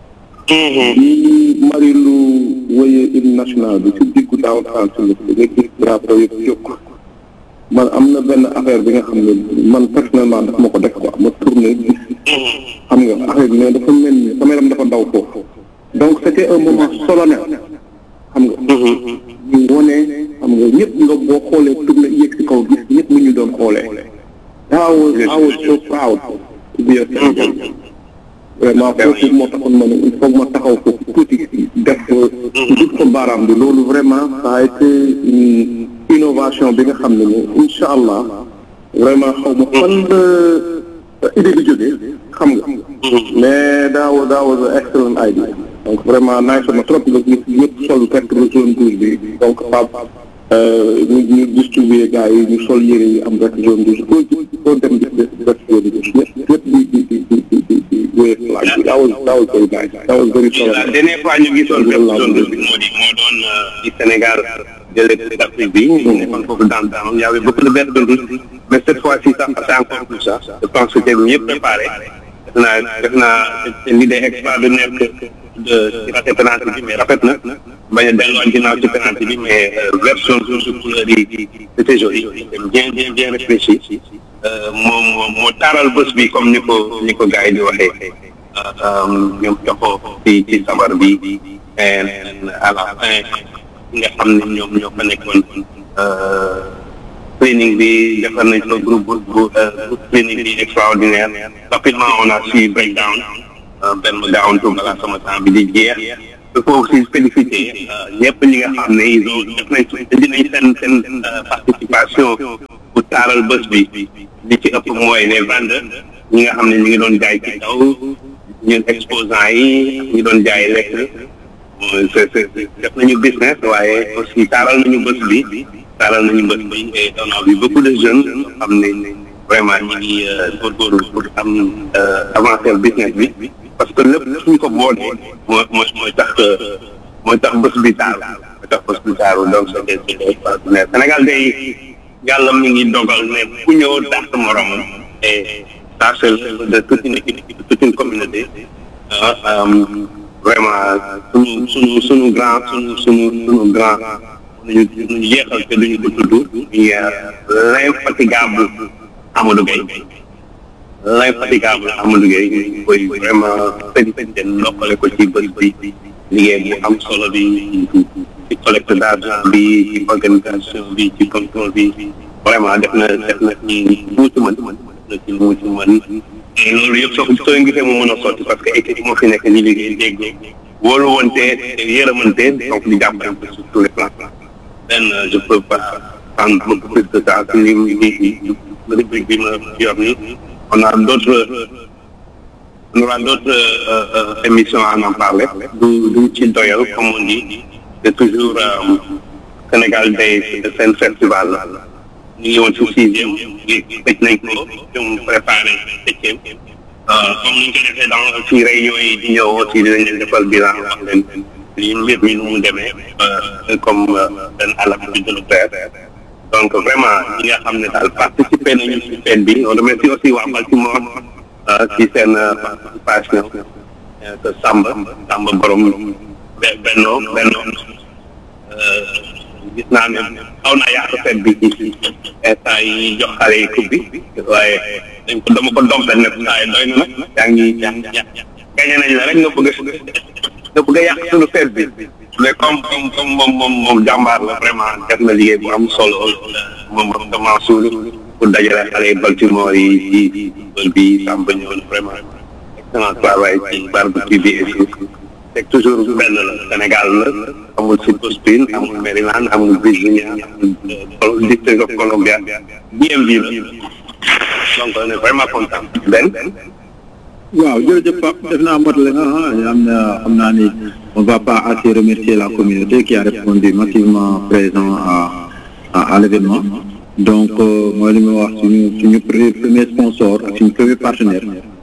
yi Marilou wéyee hymne national bi ci diggu downtown si nga gis drapeau yëpp jóg man am na benn affaire bi nga xam ne man personnellement daf ma ko def quoi ma tourné gis xam nga affaire bi mais dafa mel ni sama yaram dafa daw foofu donc c'était un moment solennel xam nga ñu wone xam nga ñëpp nga boo xoolee tourné yéeg si kaw gis ñëpp mu ñu doon xoolee I was I was so proud to be a Sénégal vraiment foofu moo taxoon ma ne il faut ma taxaw foofu tuuti def dut ko baaraam bi loolu vraiment ça a été une innovation bi nga xam ne ni incha allah vraiment xaw ma fan la idée bi jógee xam nga mais daa was daa was an excellent idea donc vraiment nice na trop nga gis ñëpp sol fekk le zone douze bi donc Pape ñu ñu distribuer gars yi ñu sol yére yi am rek zone douze koo koo dem gis rek zone douze ñëpp ñëpp di di di di di di wéy flag bi that was that was very nice that was very solid. la dernière fois ñu gisoon zone douze bi moo di moo doon ci Sénégal jëlee d'Afrique bi ñu nekkoon foofu dans dans il y avait beaucoup de verres de douze mais cette fois-ci ça c'est encore plus ça je pense que c'était mieux préparé def naa def naa l'idée extraordinaire que de ci raté penalty bi mais rafet na bañ a delluwaat ginnaaw ci penalty bi mais version rouge couleur yi c'était joli bien bien bien réfléchi moom moo taaral bés bi comme ni ko ni ko gars yi di waxee ñoom joxoo ci ci sabar bi à la fin nga xam ne ñoom ñoo fa nekkoon cleaning bi defar nañ ko groupe bu groupe cleaning bi extraordinaire rapidement on a su breakdown benn gaawantu balaa sama temps bi di jeex il faut aussi féliciter ñëpp ñi nga xam ne ils ont def nañ dinañ seen seen participation pour taaral bés bi li ci ëpp mooy les vendeurs ñi nga xam ne ñu ngi doon jaay ci kaw ñun exposants yi ñi doon jaay lekk c'est c'est def nañu business waaye aussi taaral nañu bés bi taaral nañu bés bi et on a vu beaucoup de jeunes xam ne vraiment ñu ngi góorgóorlu pour am avancer business bi parce que lépp suñ ko boolee mooy mooy mooy tax mooy tax bés bi taaru mooy tax bés bi taaru donc c'était c'était extraordinaire Sénégal day yàlla mi ngi dogal ne ku ñëw dàq morom et ça c'est de toute une équipe toute une communauté vraiment suñu suñu suñu grand suñu suñu suñu grand ñu ñu yeexal te duñu ko tudd ñu l'infatigable Amadou Gueye l'infatigable Amadou Gueye ñu koy vraiment félicité ndokkale ko ci bés bi liggéey bu am solo bi ci collecte d'argent bi ci organisation bi ci contrôle bi vraiment def na def na ci muuti mën def na ci muuti mën et loolu yëpp soo soo gisee mu mën a sotti parce que équipe moo fi nekk ni liggéey dégg wóolu wante yërëmante donc di jàppante sur tous les plans benn je peux pas prendre beaucoup plus de temps ci li li rubrique bi ma yor ni on a d'autres on aura d'autres euh, euh, émissions à en parler du du ci doyal comme on dit c'est toujours euh, Sénégal Day seen festival ñu ngi woon ci sixième ngi tëj nañ ko ñu préparé septième comme ni ñu ko defee dans ci réunion yi di ñëw aussi dinañ leen defal bilan wax leen li mbir mi nu mu demee comme benn alam bi de le faire donc vraiment ñi nga xam ne daal participer nañu ci fête bi on remercie aussi waa Baltimore ci seen participation que Samba Samba borom benno benno gis naa ne xaw naa yàq fête bi ci instant yi jox xale yi coupe bi waaye dañ ko dama ko dompet nag waaye doy na nag yaa ngi gañe nañ la rek nga bëgg nga bëgg a yàq suñu fête bi mais comme comme comme moom moom moom jàmbaar la vraiment def na liggéey bu am solo moom vraiment suul pour dajale xale yi Baltimore yi ci bël bi Samba ñëwoon vraiment excellent travail ci barbecue bi et tout c'est toujours benn la Sénégal la amul Silver Spring amul Maryland amul Virginia amul District of Columbia D M V la donc on est vraiment content Ben waaw jërëjëf Pape def naa motale nga am na xam naa ni on va pas assez remercier la communauté qui a répondu massivement présent à à, à l'événement donc mooy li ma wax suñu suñu premier sponsor ak suñu premier partenaire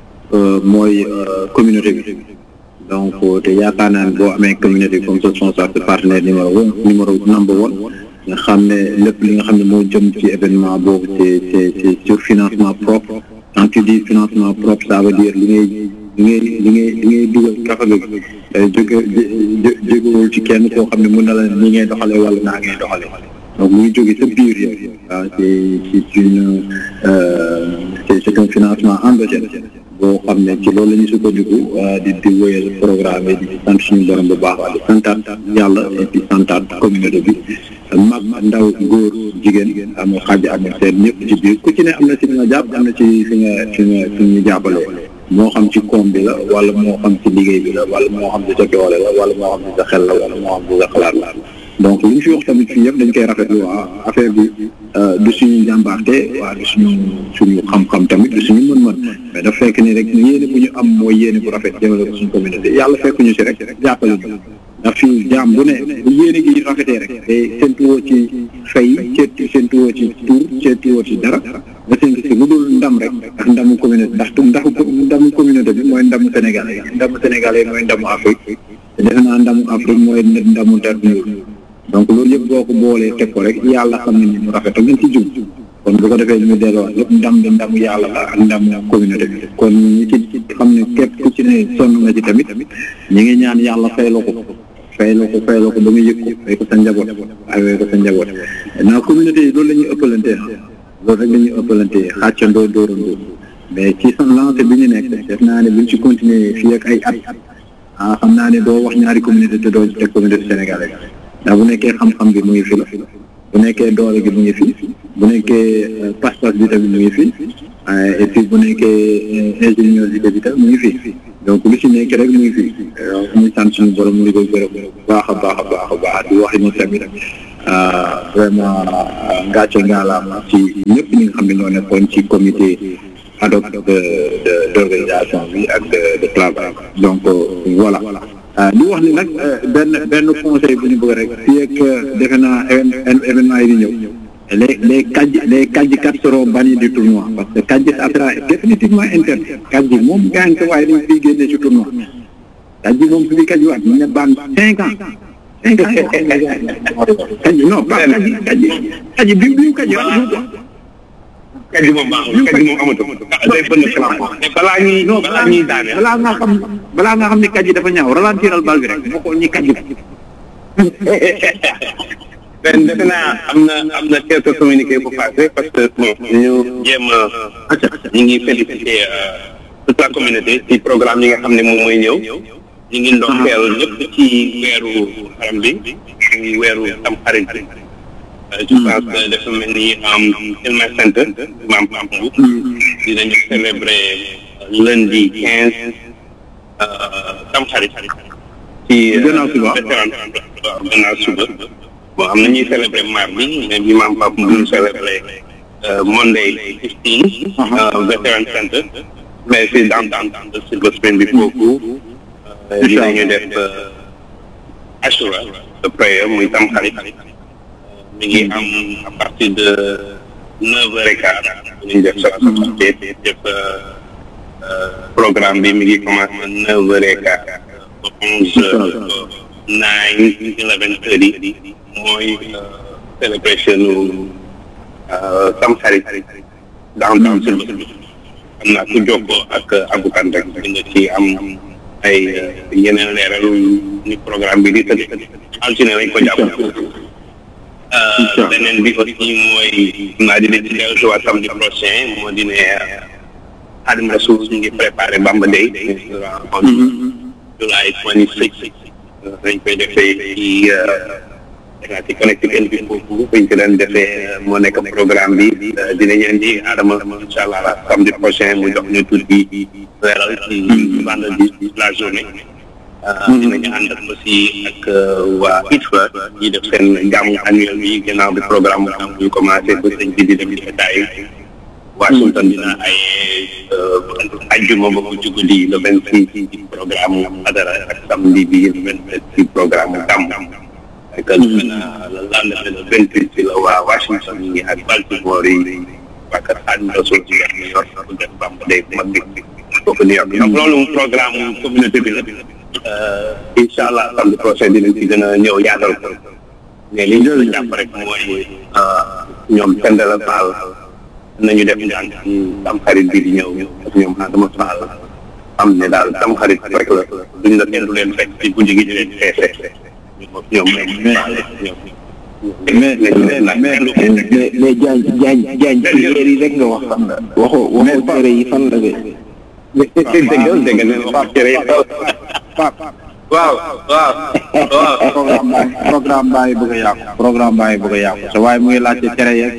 mooy communauté bi donc te yaakaar naa ne boo amee communauté comme ce sponsor ce partenaire numéro un numéro number one nga xam ne lépp li nga xam ne moo jëm ci événement boobu c'est c'est c'est sur financement propre quand tu dis financement propre ça veut dire li ngay li ngay li ngay li ngay dugal kafa bi jóge jógewul ci kenn koo xam ne mën na la ni ngay doxalee wala naa ngay doxalee donc muy jóge sa biir yow waaw c'est c'est une c'est c'est un financement endogène boo xam ne ci loolu la ñu sukkandiku di di wéyal programme yi di sant suñu borom bu baax di santaat yàlla et puis santaat communauté bi mag ndaw góor jigéen amul xaaj amul seen ñëpp ci biir ku ci ne am na ci fi nga jàpp am na ci fi nga fi nga fi ñu jàppalee moo xam ci koom bi la wala moo xam ci liggéey bi la wala moo xam ci sa doole la wala moo xam ci sa xel la wala moo xam ci sa xalaat la donc li ñu fi wax tamit fii yëpp dañ koy rafetlu waa affaire bi du suñu jàmbaarte waa du suñu suñu xam-xam tamit du suñu mën-mën mais dafa fekk ni rek yéene bu ñu am mooy yéene bu rafet jëmale ko suñu communauté yàlla fekk ñu si rek jàppale ñu ndax fii jaam bu ne bu yéene gi rafetee rek te séntuwoo ci fay seet séntuwoo ci tur séntuwoo ci dara nga séntu si lu dul ndam rek ndax ndamu communauté ndax ndax ndamu communauté bi mooy ndamu sénégalais ndamu sénégalais mooy ndamu Afrique te defe naa ndamu Afrique mooy ndamu der ñuul donc loolu yëpp boo ko boolee teg ko rek yàlla xam ne ni mu rafet ak ngeen ci jub kon bu ko defee ñu delloo lépp ndam bi ndamu yàlla la ak ndamu communauté bi kon ñi ci xam ne képp ku ci ne sonn nga ci tamit ñi ngi ñaan yàlla fay la ko fay la ko fay la ko ba nga yëg ko fay ko sa njaboot awee ko sa njaboot naa communauté yi loolu la ñuy ëppalantee loolu rek la ñuy ëppalantee xàccandoo dóorandoo mais ci san lancé bi ñu nekk def naa ne buñ ci continuer fii ak ay at ah xam naa ne doo wax ñaari communauté te doo teg communauté sénégalaise ndax bu nekkee xam-xam bi mu ngi fi la bu nekkee doole gi mu ngi fi bu nekkee pas-pas bi tamit mu ngi fi et puis bu nekkee ingéniosité bi tamit mu ngi fi donc lu ci nekk rek mu ngi fi ñu sant suñu borom mu ngi koy gërëm baax a baax a baax a baax di wax ni tamit vraiment ngàcce ngaalaama ci ñëpp ñi nga xam ne ñoo nekkoon ci comité ad hoc de d'organisation bi ak de de travail donc voilà di wax ni nag benn benn conseil bu ñu bëgg rek fii ak defe naa événement yi di ñëw les les Kadji les Kadjikat seront bannis du tournoi parce que Kadji ça sera définitivement interdit Kadji moom gaañ ko waaye dañ fiy génne ci tournoi Kadji moom su fi Kadji waat ñu ne ban cinq ans cinq ans Kadji non pas Kadji Kadji Kadji bi bi Kadji waat ko Kadji moom baaxul Kadji moom amatul day bënn plafond balaa ñuy balaa ñuy daane balaa nga xam balaa nga xam ne Kadji dafa ñaaw ralentiral bal bi rek moo ko ñi Kadji ben defe naa am na am na quelques communiqués bu passé parce que bon ñu jéem a ñu ngi féliciter toute la communauté ci programme yi nga xam ne moom mooy ñëw ñu ngi ndokkeel ñëpp ci weeru xaram bi ñu weeru tam xarit bi je pense que dafa mel ni am Ilma Center maam Pampu dinañu célébrer lundi quinze tam xarit ci vétéran gannaaw suba bon am na ñuy célébrer mardi mais bi maam Pape mu célébrer Monday fifteen Veteran Center mais c'est dans dans dans Silver Spring bi foofu dinañu def Ashura de prayer muy tam xarit mi ngi am à partir de neuf heures et quart ñu def sa def programme bi mi ngi commencé neuf heures et quart ba onze heures nine eleven thirty mooy célébration Tamxarit dans dans Silver Spring am naa ku jokkoo ak abukan rek di nga ci am ay yeneen leeral ni programme bi di tëdd altine lañ ko jàpp beneen bi aussi mooy naa di leen ci dellu si waat samedi prochain moo di ne Xaadimu Rasuul ñu ngi préparé Bamba Day July twenty six dañ koy defee ci ci connecticut bi foofu bañ ko daan defee moo nekk programme bi dinañ indi Adama incha allah samedi prochain mu jox ñu tuuti weeral ci vendredi la journée dinañu ànd ak aussi ak waa I T F A ñi def seen gàmmu annuel bi gannaaw bi programme bu ñu commencé ba sëñ bi di def détail Washington dina ay ajjuma ba mu jug di le vingt six ci programme adara ak samedi bi le vingt sept ci programme gàmm ak na la lendemain le vingt huit ci la waa Washington ñi ak Baltimore yi waa kër Xaadimu Rasuul ci New York bu def Bamba Day bu mag bi foofu New York donc loolu programme communauté bi la incha allah samedi prochain dinañ ci gën a ñëw yaatal ko mais li ñu jàpp rek mooy ñoom Tendela Fall nañu def njàng ci Tamxarit bi di ñëw ak ñoom Adama Fall am ne daal Tamxarit rek la duñ la kenn du leen fekk ci guddi gi di leen feese ñoom mais mais mais mais jaañ jaañ jaañ ci yéer yi rek nga wax fan la waxoo waxoo tere yi fan la de dégg dégg ne wax tere yi waaw waaw waaw programme baa programme baa ngi bëgg a yàqu programme baa ngi bëgg a yàqu sa waaye mu ngi laajte tere yeeg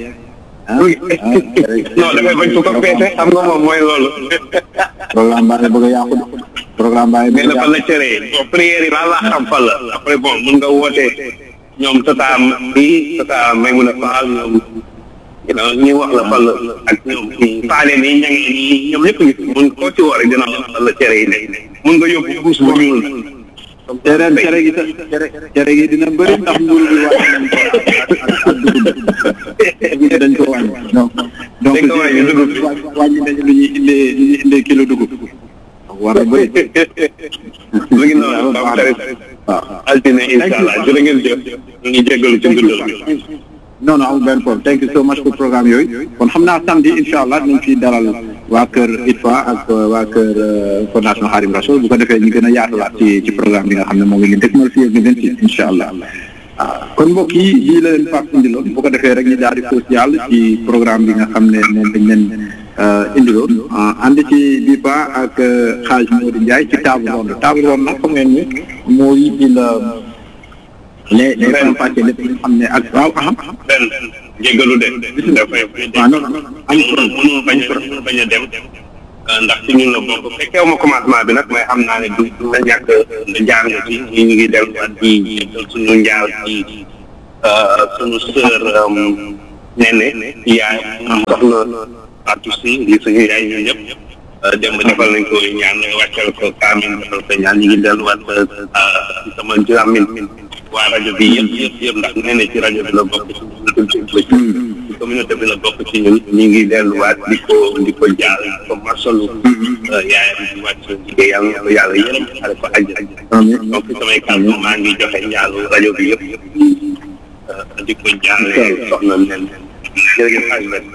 non dafay bañ ko ko feete xam nga moom mooy loolu programme baa ngi bëgg a yàqu programme baa ngi bëgg a yàqu mais dafa la tere bon prière yi laa laa xam fa la après bon mun nga woote ñoom tata bi tata Maymuna Fall ñoom ñu wax la fal ak ñoom faale nii ña ngi nii ñoom ñëpp ngi mun koo ci woo rek dina la la cere yi ne mun nga yóbbu buus bu ñuul cere cere gi cere cere gi dina bëri ndax mburu bi wàññi nañ ko ak dugub dañ ko wàññi donc donc wàññi nañ lu ñuy indee lu ñuy indee kilo dugub war a bëri lu ngi noonu waaw altine incha allah jërë ngeen jëf ñu ngi jéggalu ci guddal bi non non amul benn problème thank you so much pour programme yooyu kon xam naa samedi incha allah dinañ fi dalal waa kër I T F A ak waa kër fondation Xaadimu Rasuul bu ko defee ñu gën a yaatalaat ci ci programme bi nga xam ne moo ngi leen dëgmal fii ak le vingt six incha allah waaw kon mbokk yi lii la leen Pape indiloon bu ko defee rek ñu daal di fóos yàlla ci programme bi nga xam ne moom dañ leen indiloon ànd ci bi ba ak xaaj Modou Ndiaye ci table ronde table ronde nag xam ngeen ni mooy di la les les faram-fàccee lépp li nga xam ne ak waaw benn jéggalu de dafay mënoo bañ a mënoo bañ a dem ndax ci ñun la bokk fekkeewu ma commencement bi nag mais xam naa ne du du la ñàkk jaar nga ci ñu ngi delluwaat di suñu njaal ci suñu sœur Néné yaay soxna artiste yi di suñu yaay ñun ñëpp dem defal nañ ko ñaan wàccal ko kaamin defal ko ñaan ñu ngi delluwaat sama jaamin waa rajo bi yëpp yëpp yëpp ndax Néné ci rajo bi la bokk ci communauté bi la bokk ci ñun ñu ngi delluwaat di ko di ko jaar di ko masalu yaayam di wàcc liggéey yàlla na ko yàlla yërëm xale ko aj donc samay kàddu maa ngi joxe njaalu rajo bi yëpp yëpp di ko jaaree soxna nen jërëjëf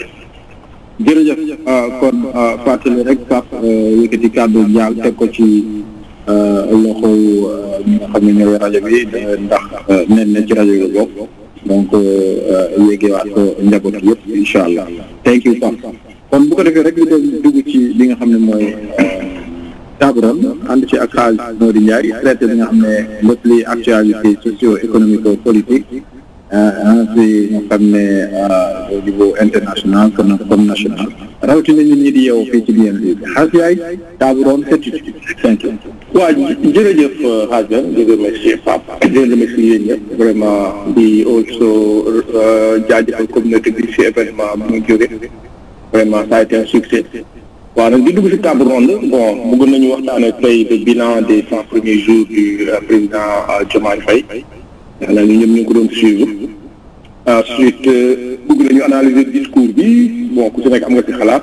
jërëjëf kon fàttali rek Pape yëkkati kàddu jaal teg ko ci loxo ñi nga xam ne ñooy rajo bi ndax nen na ci rajo bi la bokk donc yéegewaat ko njaboot yëpp incha allah thank you Pape kon bu ko defee rek ñu doon dugg ci li nga xam ne mooy table ronde ànd ci ak xaaj Modou Ndiaye traité bi nga xam ne lépp li actualité socio économique politique si nga xam ne au niveau international comme comme national rawatina nit ñi di yeewu fii ci biir bi xaas yaay table ronde certitude thank you. waa jërëjëf Hadja di remercier Pape di remercier yéen ñëpp vraiment di also jaajëfal communauté bi si événement bi mu jóge vraiment ça a été un succès waaw nag di dugg si table ronde bon bëgg nañu waxtaane tey le bilan des cent premiers jours du président Diomaye Faye xanaa ñu ñëpp ñu ngi ko doon suivre ensuite bëgg nañu analyser discours bi bon ku si nekk am nga si xalaat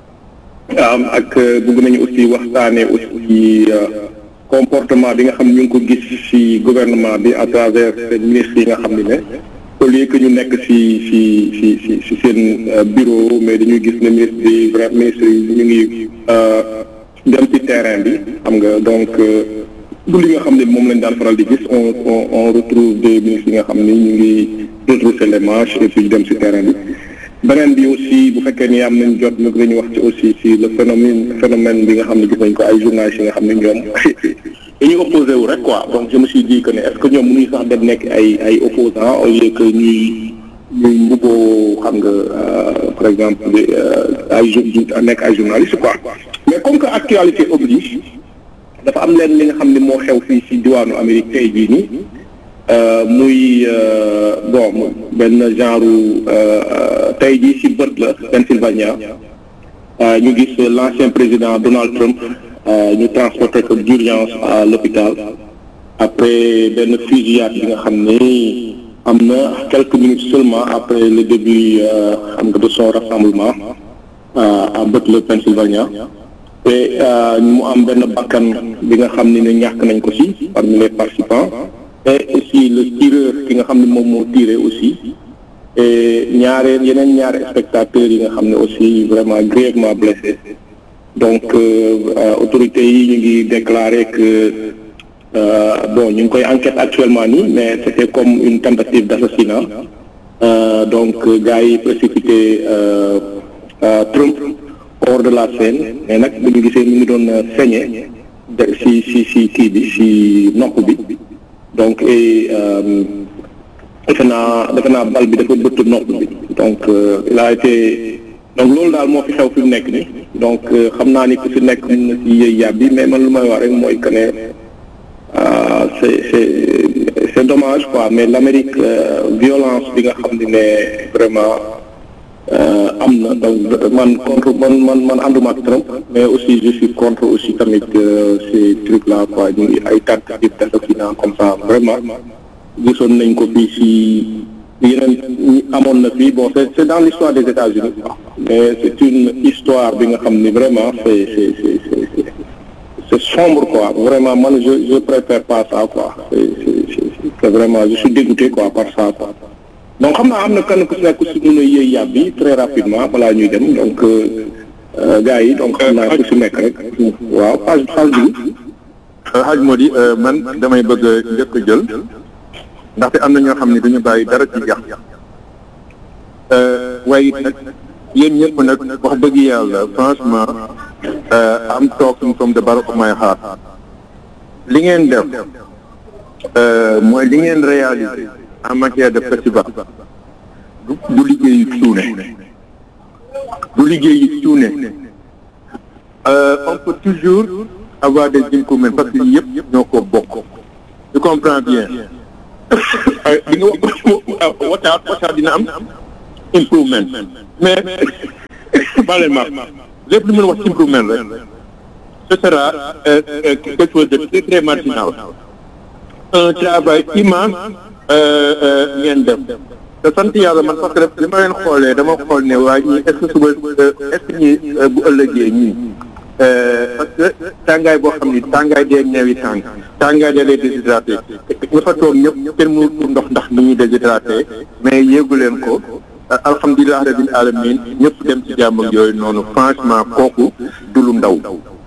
ak bëgg nañu aussi waxtaane aussi comportement bi nga xam ne ñu ngi ko gis ci gouvernement bi à travers seen ministres yi nga xam ne ne au lieu que ñu nekk ci ci ci ci ci seen bureau mais dañuy gis ne ministre bi vrai ministre yi ñu ngi dem ci terrain bi xam nga donc du li nga xam ne moom lañ daan faral di gis on on on retrouve des ministres yi nga xam ne ñu ngi retrousser les manches et puis dem ci terrain bi beneen bi aussi bu fekkee ni am nañ jot nag dañu wax ci aussi ci le phénomène phénomène bi nga xam ne gis nañ ko ay journalistes yi nga xam ne ñoom dañuy opposé wu rek quoi donc je me suis dit que ne est-ce que ñoom mënuñu sax dem nekk ay ay opposants au lieu que ñuy ñuy mbubboo xam nga par exemple ay nekk ay journalistes quoi mais comme que actualité oblige dafa am leen li nga xam ne moo xew fii ci diwaanu Amérique tey jii nii muy bon benn genre tey jii ci bët la Pennsylvania ñu gis l'ancien président Donald Trump ñu transporté ko d'urgence à l'hôpital après benn fusillade bi nga xam ne am na quelques minutes seulement après le début xam nga de son rassemblement à Butler Pennsylvania te mu am benn bakkan bi nga xam ne ne ñàkk nañ ko ci parmi les participants et aussi le tireur ki nga xam ne moom moo tiré aussi et ñaareel yeneen ñaari spectateurs yi nga xam ne aussi vraiment grièvement blessés donc autorités yi ñu ngi déclaré que bon ñu ngi koy enquête actuellement nii mais c'était comme une tentative d'assassinat donc gars yi précipité Trump hors de la scène mais nag bu ñu gisee ñu ngi doon saigner si si si kii bi si nopp bi donc et defe naa defe naa bal bi dafa bëtt nopp bi donc il a été donc loolu daal moo fi xew fi mu nekk ni donc xam naa ni ku si nekk mën na si yëy yàb bi mais man lu may wax rek mooy que ne c'est c'est c'est dommage quoi mais l'Amérique violence bi nga xam ne ne vraiment am na donc man contre man man man ànduma ak Trump mais aussi je suis contre aussi tamit ces trucs là quoi ñu ngi ay tentatives d'assassinat comme ça vraiment gisoon nañ ko fii si yeneen amoon na fii bon c'est c'est dans l'histoire des États-Unis mais c'est une histoire bi nga xam ni vraiment c'est c'est c'est c'est c'est sombre quoi vraiment man je je préfère pas ça quoi c'est c'est c'est vraiment je suis dégoûté quoi par ça quoi donc xam naa am na kenn ku si nekk si mën a yëy yàb bi très rapidement balaa ñuy dem donc gars yi donc xam naa ku si nekk rek waaw page page bi Hadj Mody man damay bëgg njëkk a jël ndaxte am na ñoo xam ne duñu bàyyi dara ci jax waaye it nag yéen ñëpp nag wax dëgg yàlla franchement am talking from the bottom of my heart li ngeen def mooy li ngeen réaliser en matière de festival du liggéeyu suune du liggéeyu suune on peut toujours avoir des improvements parce que yëpp ñoo ko bokk tu comprends bien di nga wax waxtaan waxtaan dina am improvement mais bale ma lépp lu mën a wax improvement rek ce sera quelque chose de très très marginal un travail immense ngeen def te sant yàlla man parce que li ma leen xoolee dama xool ne waa ñii est-ce que suba est-ce que ñii bu ëllëgee ñii parce que tàngaay boo xam ni tàngaay dee ñeewi tàng tàngaay dee lay déshydraté nga fa toog ñëpp kenn mënul pour ndox ndax ni ñuy déshydraté mais yéegu leen ko alhamdulilah rabbil alamin ñëpp dem ci jàmm ak yooyu noonu franchement kooku du lu ndaw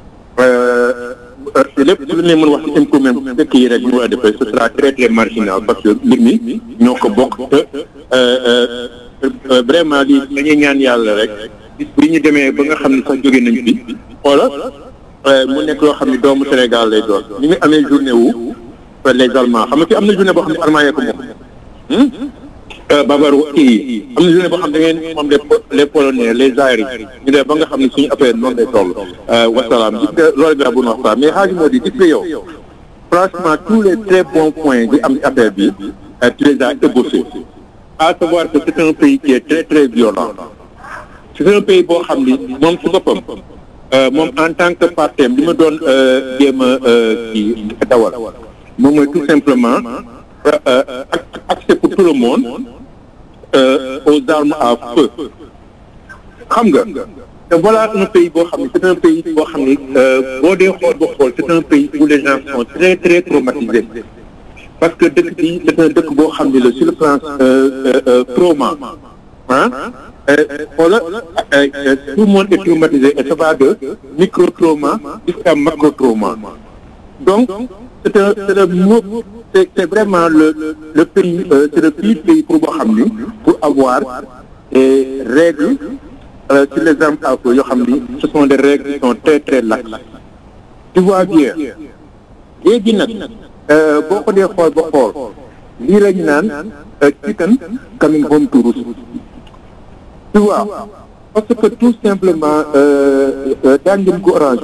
lépp lu ne mën wax ci improvement bu fekk yi rek ñu war a defee ce sera très très marginal parce que mbir mi ñoo ko bokk te vraiment lii dañuy ñaan yàlla rek bi ñu demee ba nga xam ne sax jóge nañ fi xoola mu nekk loo xam ne doomu Sénégal lay doon ni ngi amee journée wu les Allemands xam nga fi am na journée boo xam ne Allemand yee ko moom Bavarois kii am na journée boo xam da ngeen moom les Polonais les Aéris ñu def ba nga xam ne suñu affaire noonu lay toll wasalaam gis nga loolu bi bu ñu wax mais xaaju moo di gis nga yow franchement tous les très bons points di am ci affaire bi tu les as ébauchés à savoir que c'est un pays qui est très très violent c'est un pays boo xam ni moom su boppam moom en tant que partenaire li ma doon jéem a kii dawal moom mooy tout simplement accès pour tout le monde aux armes à feu xam nga te voilà un pays boo xam ne c'est un pays boo xam ne boo dee xool ba xool c'est un pays où les gens sont très très traumatisés parce que dëkk bi c'est un dëkk boo xam ne la sur le plan trauma ah xoola tout le monde est traumatisé et ça va de micro-trauma jusqu'à macro-trauma donc c'est un c'est le c'est c'est vraiment le le pays c'est le pire pays pour boo xam ni pour avoir des règles sur les armes à feu yoo xam ni ce sont des règles qui sont très très laxes tu vois bien léegi nag boo ko dee xool ba xool lii la ñu naan chicken coming home to roost tu vois parce que tout simplement daa ngeen ko orange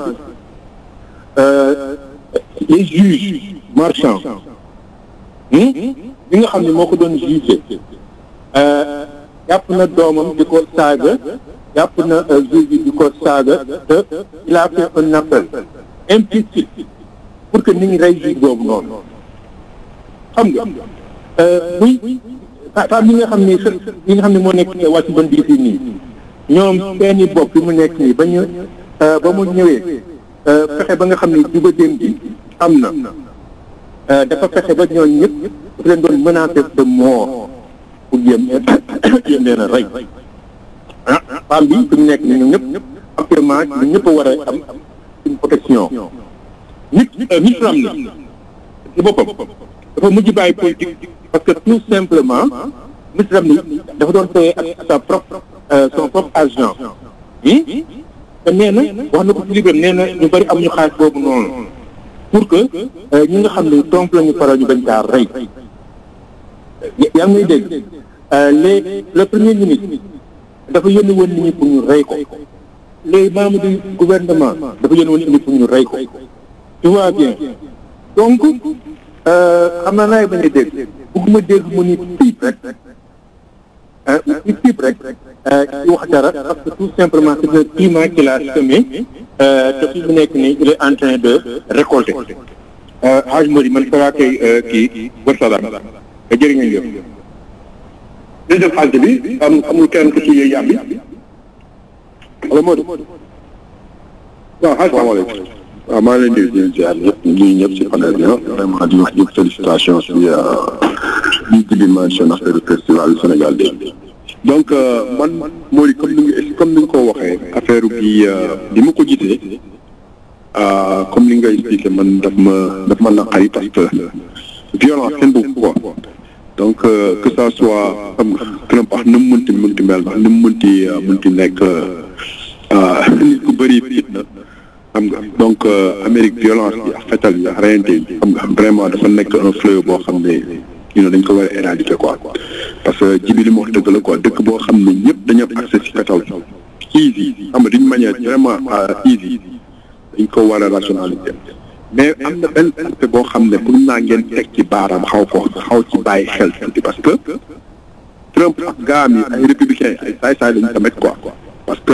les juges marchands bi nga xam ne moo ko doon jugé jàpp na doomam di ko saaga jàpp na juge bi di ko saaga te il a fait un appel implicite pour que nit ñi rey juge boobu noonu xam nga muy femme yi nga xam ne yi nga xam ne moo nekk Washington D C nii ñoom seeni bopp bi mu nekk nii ba ñu ba mu ñëwee fexe ba nga xam ne juba déem bi am na dafa fexe ba ñooñu ñëpp dafa leen doon menacé de mort pour jéem jéem leen a rey ah femme bi fi mu nekk nii ñoom ñëpp actuellement ñun ñëpp a war a am une protection nit nit am na ci boppam dafa mujj bàyyi politique parce que tout simplement nit am ni dafa doon paye ak sa propre son propre argent yi te nee na wax na ko ci liggéeyam nee na ñu bëri amuñu xaalis boobu noonu pour que ñi nga xam ne donc la ñu faral ñu bañ kaa rey yaa ngi may dégg les le premier ministre dafa yónni woon nit ñi pour ñu rey ko les membres du gouvernement dafa yónni woon nit ñi pour ñu rey ko tu vois bien donc xam naa naay bañ a dégg bëgguma dégg mu ni piip rek ni piip rek ci wax dara parce que tout simplement c'est un climat qu'il a semé te fi mu nekk nii il est en train de récolter Hadj Mody man saraa koy kii wasalaam jërë ngeen jëf jërëjëf Hadj bi am amul kenn ku ci yàbbi allo Mody waaw Hadj salaamaaleykum waaw maa ngi leen di nuyu ziar ñëpp ñuy ñëpp si panel bi vraiment di wax ñëpp félicitation si lii bi mention affaire festival Sénégal dégg donc man Mody comme ni nga comme ni nga ko waxee affaire bi bi ma ko gisee comme li nga expliqué man daf ma daf ma naqari parce que violence kenn bëgg ko donc que ça soit xam nga peu importe nu mu mënti mënti mel ndax nu mu mënti mënti nekk nit ku bëri fitna xam nga donc Amérique violence bi ak fetal yi ak reyante yi xam nga vraiment dafa nekk un fléau boo xam ne you know dañ ko war a éradiquer quoi parce que jibi li mu wax dëgg la quoi dëkk boo xam ne ñëpp dañu am accès ci pétrole easy xam nga d'une manière vraiment easy dañ ko war a rationaliser mais am na benn aspect boo xam ne pour naa ngeen teg ci baaraam xaw ko xaw ci bàyyi xel tuuti parce que Trump ak gaam yi ay républicains ay saay-saay lañu tamit quoi parce que